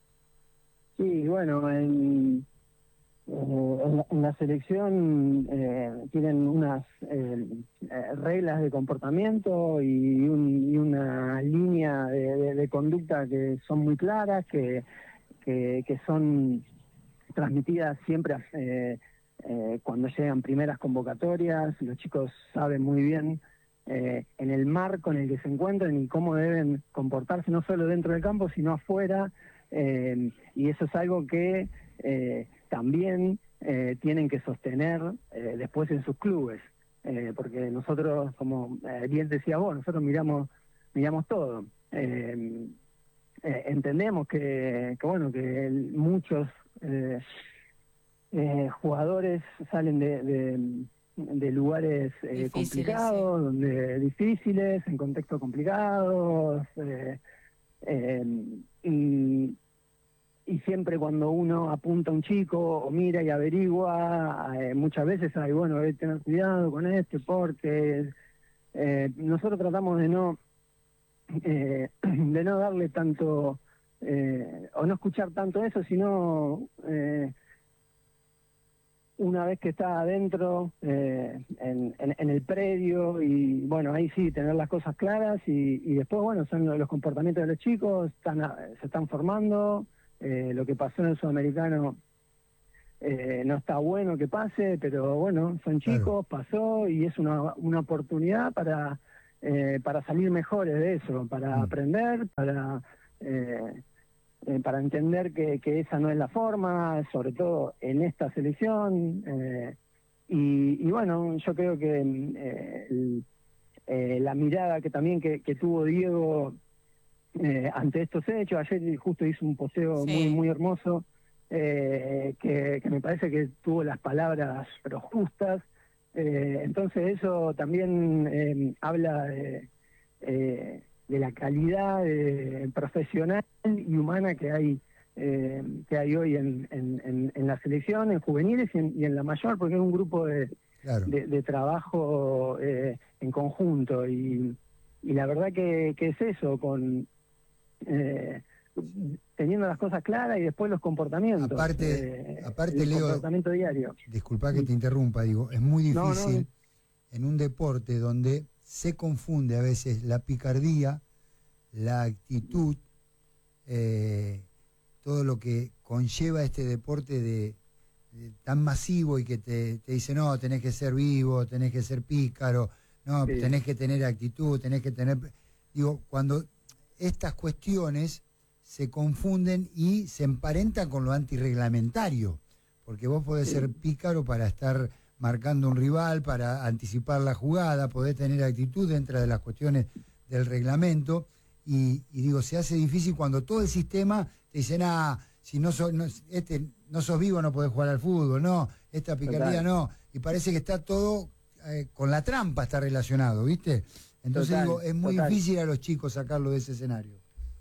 Sí, bueno, en, eh, en, la, en la selección eh, tienen unas eh, eh, reglas de comportamiento y, un, y una línea de, de, de conducta que son muy claras, que, que, que son transmitidas siempre eh, eh, cuando llegan primeras convocatorias. Los chicos saben muy bien eh, en el marco en el que se encuentran y cómo deben comportarse, no solo dentro del campo, sino afuera. Eh, y eso es algo que eh, también eh, tienen que sostener eh, después en sus clubes, eh, porque nosotros, como eh, bien decías vos, nosotros miramos miramos todo. Eh, eh, entendemos que, que, bueno, que el, muchos eh, eh, jugadores salen de, de, de lugares eh, complicados, sí. donde difíciles, en contextos complicados, eh, eh, y Y siempre cuando uno apunta a un chico o mira y averigua, eh, muchas veces hay, bueno, hay que tener cuidado con este porque eh, nosotros tratamos de no eh, de no darle tanto eh, o no escuchar tanto eso, sino eh, una vez que está adentro, eh, en, en, en el predio, y bueno, ahí sí, tener las cosas claras, y, y después, bueno, son los comportamientos de los chicos, están, se están formando, eh, lo que pasó en el Sudamericano eh, no está bueno que pase, pero bueno, son chicos, pasó, y es una, una oportunidad para, eh, para salir mejores de eso, para mm. aprender, para... Eh, Eh, para entender que, que esa no es la forma, sobre todo en esta selección. Eh, y, y bueno, yo creo que eh, el, eh, la mirada que también que, que tuvo Diego eh, ante estos hechos, ayer justo hizo un poseo sí. muy muy hermoso, eh, que, que me parece que tuvo las palabras pero justas. Eh, entonces eso también eh, habla de... Eh, de la calidad eh, profesional y humana que hay eh, que hay hoy en, en, en, en la selección, en juveniles y en, y en la mayor, porque es un grupo de, claro. de, de trabajo eh, en conjunto, y, y la verdad que, que es eso, con eh, teniendo las cosas claras y después los comportamientos. Aparte, eh, aparte el Leo, comportamiento diario. Disculpa que te interrumpa, digo, es muy difícil no, no. en un deporte donde se confunde a veces la picardía, la actitud, eh, todo lo que conlleva este deporte de, de tan masivo, y que te, te dice, no, tenés que ser vivo, tenés que ser pícaro, no, sí. tenés que tener actitud, tenés que tener... Digo, cuando estas cuestiones se confunden y se emparentan con lo antirreglamentario, porque vos podés sí. ser pícaro para estar... marcando un rival, para anticipar la jugada, poder tener actitud dentro de las cuestiones del reglamento, y, y digo, se hace difícil cuando todo el sistema te dice, ah, si no sos, no, este, no sos vivo no podés jugar al fútbol, no, esta picardía Total. no, y parece que está todo eh, con la trampa está relacionado, ¿viste? Entonces Total. digo, es muy Total. difícil a los chicos sacarlo de ese escenario.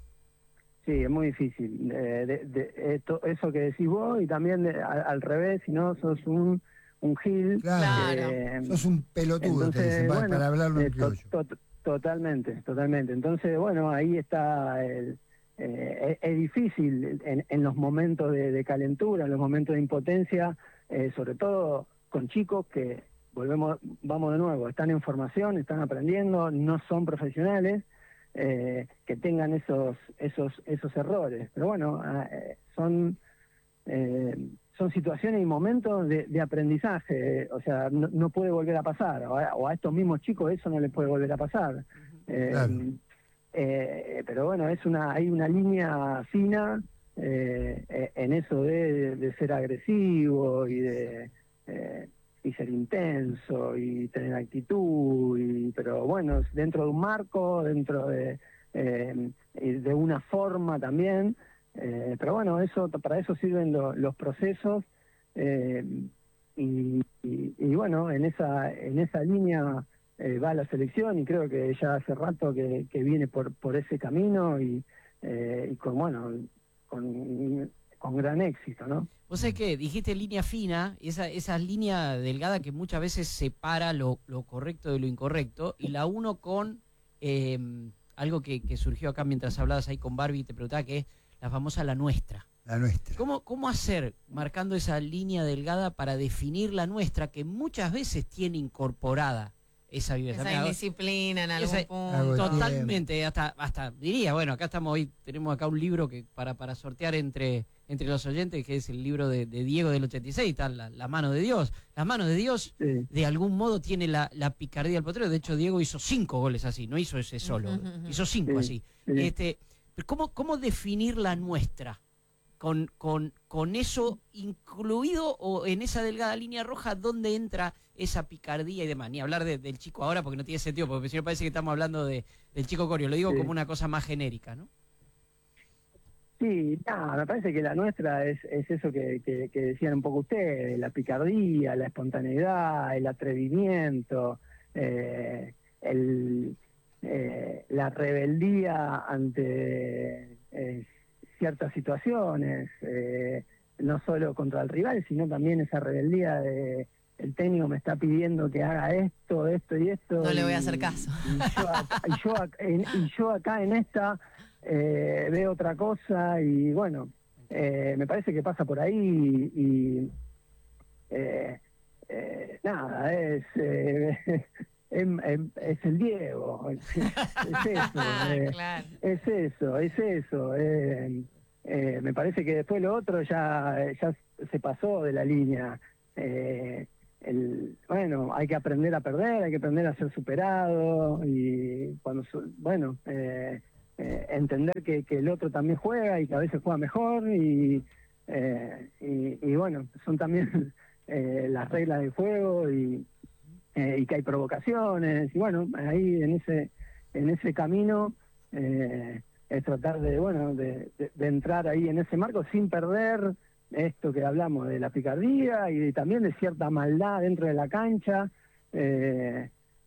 Sí, es muy difícil, eh, de, de, esto, eso que decís vos, y también de, al, al revés, si no sos un un gil. Claro, eh, sos un pelotudo, entonces, te dicen, bueno, para hablarlo en eh, to, to, Totalmente, totalmente. Entonces, bueno, ahí está, el, eh, es, es difícil en, en los momentos de, de calentura, en los momentos de impotencia, eh, sobre todo con chicos que, volvemos, vamos de nuevo, están en formación, están aprendiendo, no son profesionales, eh, que tengan esos, esos, esos errores. Pero bueno, eh, son... Eh, son situaciones y momentos de, de aprendizaje, o sea, no, no puede volver a pasar, o a, o a estos mismos chicos eso no les puede volver a pasar. Eh, claro. eh, pero bueno, es una hay una línea fina eh, en eso de, de ser agresivo y de eh, y ser intenso y tener actitud, y, pero bueno, dentro de un marco, dentro de, eh, de una forma también. Eh, pero bueno, eso para eso sirven lo, los procesos, eh, y, y, y bueno, en esa en esa línea eh, va la selección, y creo que ya hace rato que, que viene por por ese camino, y, eh, y con bueno con, con gran éxito, ¿no? Vos sabés que dijiste línea fina, esa esa línea delgada que muchas veces separa lo, lo correcto de lo incorrecto, y la uno con eh, algo que, que surgió acá mientras hablabas ahí con Barbie, te preguntaba, que es la famosa la nuestra. La nuestra. ¿Cómo, cómo hacer, marcando esa línea delgada, para definir la nuestra, que muchas veces tiene incorporada esa vivencia? Esa indisciplina en algún esa, punto. Totalmente, hasta, hasta diría, bueno, acá estamos hoy, tenemos acá un libro que para, para sortear entre, entre los oyentes, que es el libro de, de Diego del ochenta y seis, está la, la mano de Dios. La mano de Dios, sí. de algún modo, tiene la, la picardía del potrero. De hecho, Diego hizo cinco goles así, no hizo ese solo, uh-huh. hizo cinco sí, así. Sí. Este... ¿Cómo, ¿Cómo definir la nuestra? Con, con, con eso incluido, o en esa delgada línea roja, ¿dónde entra esa picardía y demás? Ni hablar de, del chico ahora, porque no tiene sentido, porque si no parece que estamos hablando de, del chico Corio. Lo digo sí. como una cosa más genérica, ¿no? Sí, no, me parece que la nuestra es, es eso que, que, que decían un poco ustedes, la picardía, la espontaneidad, el atrevimiento, eh, el... Eh, la rebeldía ante eh, ciertas situaciones, eh, no solo contra el rival, sino también esa rebeldía de el técnico me está pidiendo que haga esto, esto y esto. No y, le voy a hacer caso. Y yo, y yo, en, y yo acá en esta eh, veo otra cosa, y bueno, eh, me parece que pasa por ahí, y eh, eh, nada, es, eh, es, es, es el Diego, es, es eso, eh, Claro. es eso, es eso. eh, eh, me parece que después lo otro ya, ya se pasó de la línea. Eh, el, bueno, hay que aprender a perder, hay que aprender a ser superado y cuando, su- bueno, eh, eh, entender que, que el otro también juega y que a veces juega mejor y, eh, y, y bueno, son también eh, las reglas del juego y, eh, y que hay provocaciones y bueno, ahí en ese en ese camino eh, es tratar de, bueno, de, de, de entrar ahí en ese marco sin perder esto que hablamos de la picardía y de- también de cierta maldad dentro de la cancha, eh,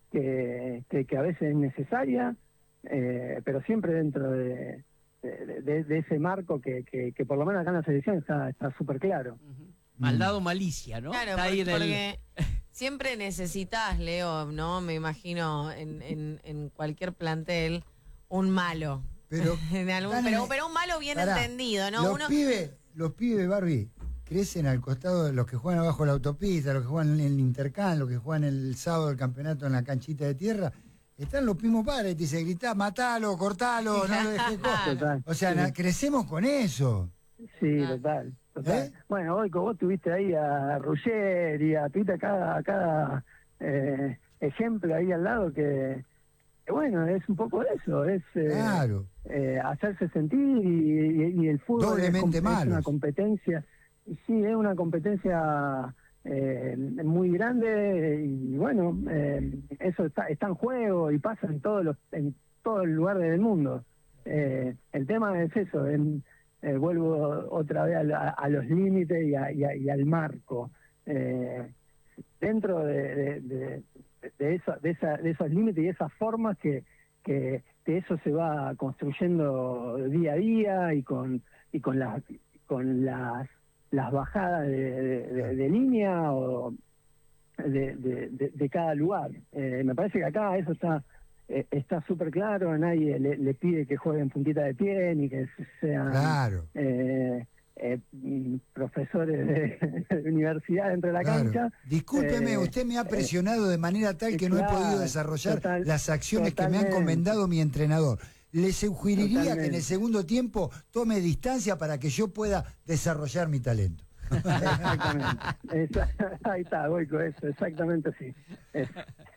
que, que, que a veces es necesaria, eh, pero siempre dentro de, de, de- de ese marco que, que, que por lo menos acá en la selección está está súper claro. Maldad o malicia, ¿no? Claro, Está ahí porque, en el- porque siempre necesitas, Leo, ¿no? Me imagino en, en, en cualquier plantel un malo. Pero, En algún- están en pero, el- pero un malo bien Pará, entendido, ¿no? Los Uno, pibes, los pibes, Barbie, crecen al costado de los que juegan abajo de la autopista, los que juegan en el Intercam, los que juegan el sábado el campeonato en la canchita de tierra. Están los mismos padres, te dicen, gritá, matalo, cortalo, no lo dejes Total, O sea, sí. na- crecemos con eso. Sí, total, total. ¿Eh? Bueno, hoy vos tuviste ahí a Rugger y a tuviste a cada, a cada eh, ejemplo ahí al lado que, que, bueno, es un poco eso, es eh, Claro. eh, hacerse sentir y, y- y el fútbol es, Doblemente com- es una malos. competencia, y sí, es una competencia eh, muy grande y bueno, eh, eso está, está en juego y pasa en todos los, en todo el lugar del mundo. Eh, el tema es eso, en, eh, vuelvo otra vez a, la- a los límites y, a- y a- y al marco. Eh, dentro de, de, de, de eso- de esa- de esos límites y esas formas que, que, que eso se va construyendo día a día y con y con las con las las bajadas de, de- de- de línea o de, de- de- de cada lugar. Eh, me parece que acá eso está eh, está súper claro, nadie le, le pide que jueguen puntita de pie ni que sean Claro. eh, eh, mm, profesores de, de universidad dentro de la Claro. cancha. Discúlpeme, Eh, usted me ha eh, presionado de manera tal que no he claro, podido desarrollar total- las acciones que me han totalmente. encomendado mi entrenador. Le sugeriría que en Totalmente. el segundo tiempo tome distancia para que yo pueda desarrollar mi talento. Exactamente. Esa- ahí está, Goico, eso, exactamente así. Es-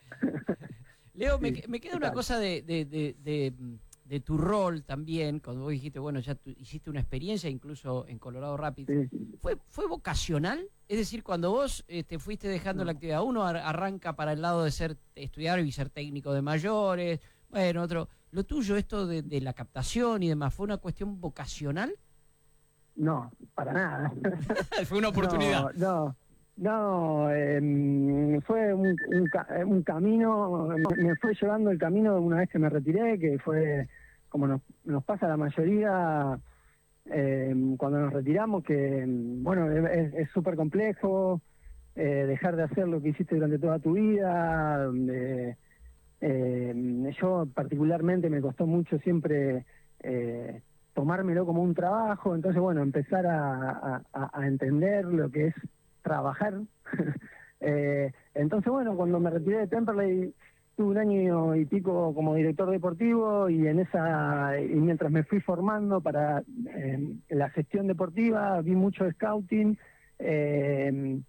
Leo, me, Sí, me queda una total. cosa de, de, de, de, de tu rol también, cuando vos dijiste, bueno, ya tú hiciste una experiencia incluso en Colorado Rapids. ¿Fue, ¿Fue vocacional? Es decir, cuando vos este, fuiste dejando la actividad, uno ar- arranca para el lado de ser estudiar y ser técnico de mayores, bueno, otro. Lo tuyo, esto de, de la captación y demás, ¿fue una cuestión vocacional? No, para nada. Fue una oportunidad. No, no, no, eh, fue un, un, ca- un camino, me, me fue llevando el camino una vez que me retiré, que fue como nos, nos pasa a la mayoría eh, cuando nos retiramos, que bueno, es es súper complejo eh, dejar de hacer lo que hiciste durante toda tu vida. eh, eh, yo particularmente me costó mucho siempre eh, tomármelo como un trabajo, entonces bueno, empezar a, a- a entender lo que es trabajar. Eh, entonces bueno, cuando me retiré de Temperley tuve un año y pico como director deportivo y en esa y mientras me fui formando para eh, la gestión deportiva vi mucho scouting eh,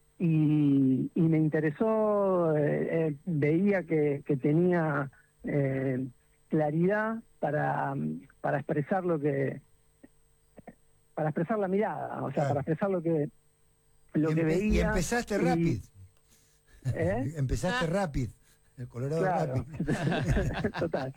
y, y me interesó, eh, eh, veía que, que tenía eh, claridad para, para expresar lo que para expresar la mirada, o sea, Claro. para expresar lo que lo y, que empe- veía y empezaste y- rápido. ¿Eh? Empezaste rápido. El Colorado Claro. rápido. Total.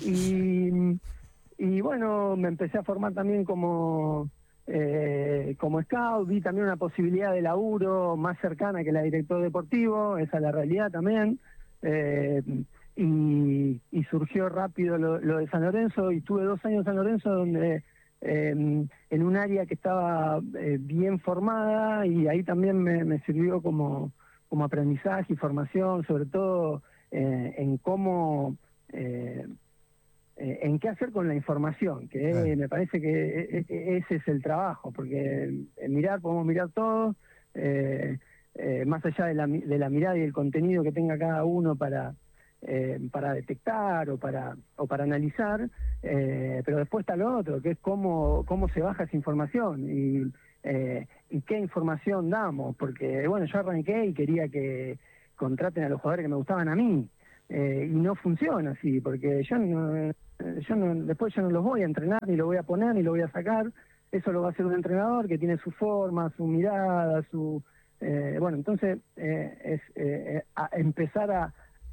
Y, y bueno, me empecé a formar también como eh, como scout, vi también una posibilidad de laburo más cercana que la de director deportivo, esa es la realidad también. Eh, y, y surgió rápido lo, lo de San Lorenzo y tuve dos años en San Lorenzo donde eh, en un área que estaba eh, bien formada y ahí también me, me sirvió como, como aprendizaje y formación, sobre todo eh, en cómo, eh, eh, en qué hacer con la información, que Claro. eh, me parece que e- e- ese es el trabajo, porque eh, mirar, podemos mirar todo, eh, eh, más allá de la, de la mirada y el contenido que tenga cada uno para, eh, para detectar o para, o para analizar, eh, pero después está lo otro, que es cómo, cómo se baja esa información y, eh, y qué información damos, porque bueno, yo arranqué y quería que contraten a los jugadores que me gustaban a mí, eh, y no funciona así, porque yo no, yo no, después yo no los voy a entrenar, ni lo voy a poner, ni lo voy a sacar. Eso lo va a hacer un entrenador que tiene su forma, su mirada, su... Eh, bueno, entonces eh, es eh, a empezar a,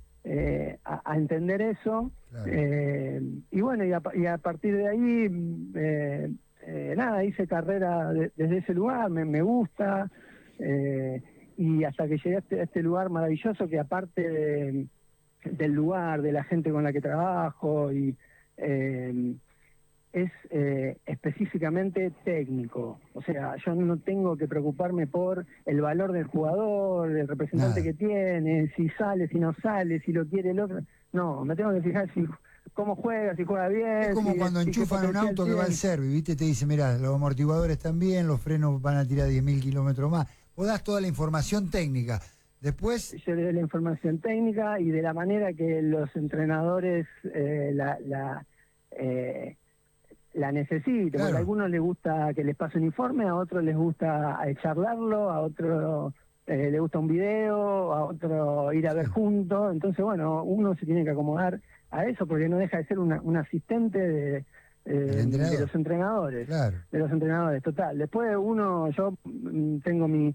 eh, a, a entender eso, claro. eh, y bueno, y a, y a partir de ahí, eh, eh, nada, hice carrera de, desde ese lugar, me, me gusta, eh, y hasta que llegué a este, a este lugar maravilloso que aparte de, del lugar, de la gente con la que trabajo, y... Eh, es eh, específicamente técnico, o sea, yo no tengo que preocuparme por el valor del jugador, el representante Nada. que tiene, si sale, si no sale, si lo quiere el otro, no, me tengo que fijar si cómo juega, si juega bien. Es como si, cuando si enchufan un auto que va al service, ¿viste? Te dice, mirá, los amortiguadores están bien, los frenos van a tirar diez mil kilómetros más, vos das toda la información técnica. Después... Yo le doy la información técnica y de la manera que los entrenadores eh, la... la eh, la necesito, claro. Porque a algunos les gusta que les pase un informe, a otros les gusta charlarlo, a otros eh, les gusta un video, a otro ir a ver sí. juntos, entonces bueno, uno se tiene que acomodar a eso porque no deja de ser una, un asistente de, eh, de los entrenadores, claro. de los entrenadores, total. Después uno, yo tengo mi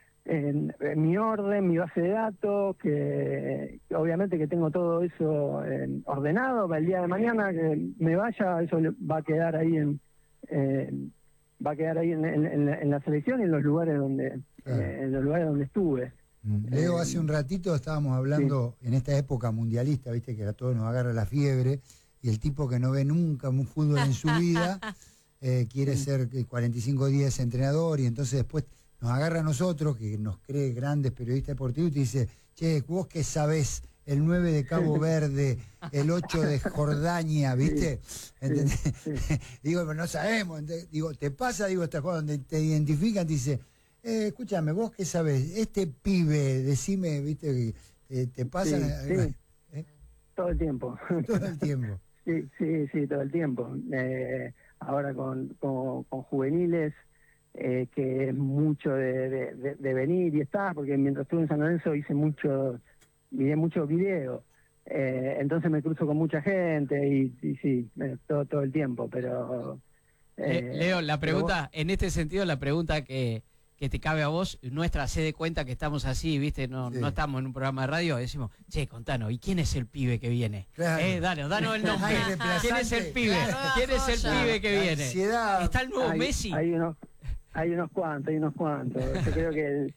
En, en mi orden, mi base de datos, que, que obviamente que tengo todo eso eh, ordenado para el día de mañana que me vaya, eso va a quedar ahí en eh, va a quedar ahí en, en, en, la, en la selección y en los lugares donde claro. eh, en los lugares donde estuve. Leo, hace un ratito estábamos hablando sí. en esta época mundialista, viste que a todos nos agarra la fiebre y el tipo que no ve nunca un fútbol en su vida eh, quiere sí. ser cuarenta y cinco días entrenador y entonces después nos agarra a nosotros, que nos cree grandes periodistas deportivos, y te dice, che, vos que sabés, el nueve de Cabo Verde, el ocho de Jordania, ¿viste? Sí, sí. Digo, pero no sabemos. Entonces, digo, te pasa, digo, estas cosas donde te identifican, te dice, eh, escúchame, vos que sabés, este pibe, decime, ¿viste? Eh, te pasa... Sí, sí. ¿Eh? Todo el tiempo. Todo el tiempo. Sí, sí, sí, todo el tiempo. Eh, ahora con, con, con juveniles... Eh, que es mucho de, de, de, de venir y estar, porque mientras estuve en San Lorenzo hice mucho, miré muchos videos, eh, entonces me cruzo con mucha gente y, y sí, todo, todo el tiempo, pero... Eh, Leo, la pregunta, en este sentido, la pregunta que, que te cabe a vos, nuestra se dé cuenta que estamos así, ¿viste? No, sí. no estamos en un programa de radio, decimos, che, contanos, ¿y quién es el pibe que viene? Claro. Eh, danos, danos el nombre. ¿Quién es el pibe? ¿Quién es el pibe que viene? Ansiedad. ¿Está el nuevo hay, Messi? Hay uno... Hay unos cuantos, hay unos cuantos. Yo creo que el,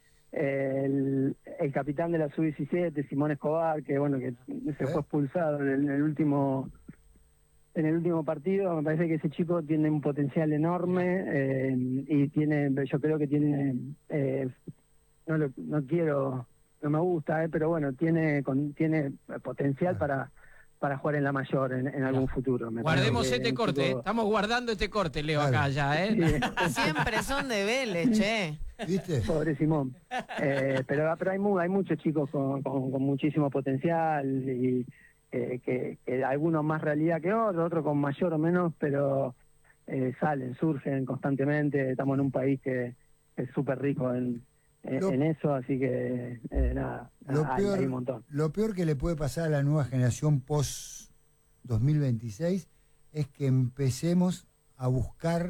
el, el capitán de la sub diecisiete, Simón Escobar, que bueno, que se fue expulsado en el, en el último en el último partido, me parece que ese chico tiene un potencial enorme eh, y tiene, yo creo que tiene, eh, no, lo, no quiero, no me gusta, eh, pero bueno, tiene, con, tiene potencial para para jugar en la mayor en, en algún futuro. Me Guardemos este corte, chico... estamos guardando este corte, Leo, claro. acá ya, ¿eh? Sí. Siempre son de Vélez, che. ¿Viste? Pobre Simón. Eh, pero pero hay, mu hay muchos chicos con, con, con muchísimo potencial y eh, que, que algunos más realidad que otros, otros con mayor o menos, pero eh, salen, surgen constantemente. Estamos en un país que, que es súper rico en... Lo, en eso, así que eh, nada, lo hay, peor, hay un montón. Lo peor que le puede pasar a la nueva generación post dos mil veintiséis es que empecemos a buscar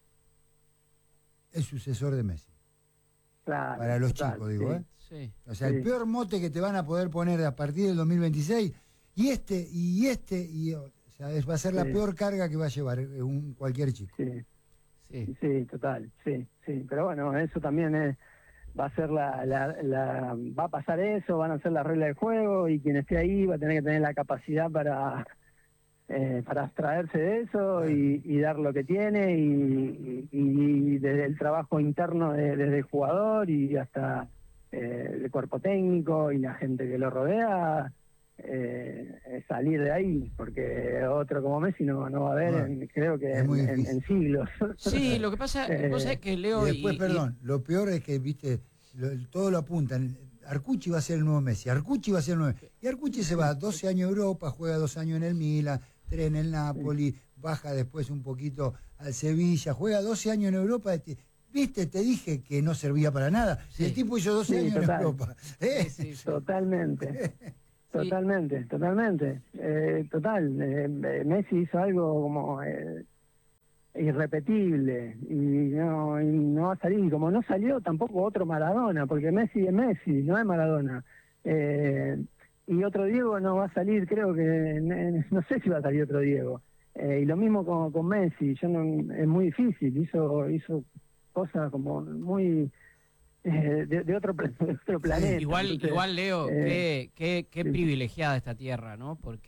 el sucesor de Messi. Claro, para los total, chicos, digo, sí, ¿eh? Sí, o sea, sí. el peor mote que te van a poder poner a partir del dos mil veintiséis, y este, y este, y o sea, es, va a ser sí. la peor carga que va a llevar un, cualquier chico. Sí. Sí. sí, total, sí, sí. Pero bueno, eso también es... va a ser la, la, la va a pasar eso, van a ser las reglas del juego y quien esté ahí va a tener que tener la capacidad para eh, para abstraerse de eso y, y dar lo que tiene y, y, y desde el trabajo interno de, desde el jugador y hasta eh, el cuerpo técnico y la gente que lo rodea, eh, salir de ahí, porque otro como Messi no, no va a haber, no, en, creo que en, en, en siglos. Sí, lo que pasa, eh, vos sabés que Leo... Y después, y, perdón, y... lo peor es que, viste, lo- todo lo apuntan. Arcucci va a ser el nuevo Messi, Arcucci va a ser el nuevo Messi. Y Arcucci se va doce años a Europa, juega dos años en el Milan, tres en el Napoli, baja después un poquito al Sevilla, juega doce años en Europa. Viste, te dije que no servía para nada. Sí. El tipo hizo doce Sí, años total. en Europa. ¿Eh? Sí, sí, totalmente. Totalmente, totalmente. Eh, total, eh, Messi hizo algo como eh, irrepetible y no, y no va a salir. Y como no salió tampoco otro Maradona, porque Messi es Messi, no es Maradona. Eh, y otro Diego no va a salir, creo que, eh, no sé si va a salir otro Diego. Eh, y lo mismo con, con Messi, yo no, es muy difícil, hizo, hizo cosas como muy... Eh, de, de, otro, de otro planeta. Igual, Entonces, igual Leo, eh, qué, qué, qué sí. privilegiada esta tierra, ¿no? Porque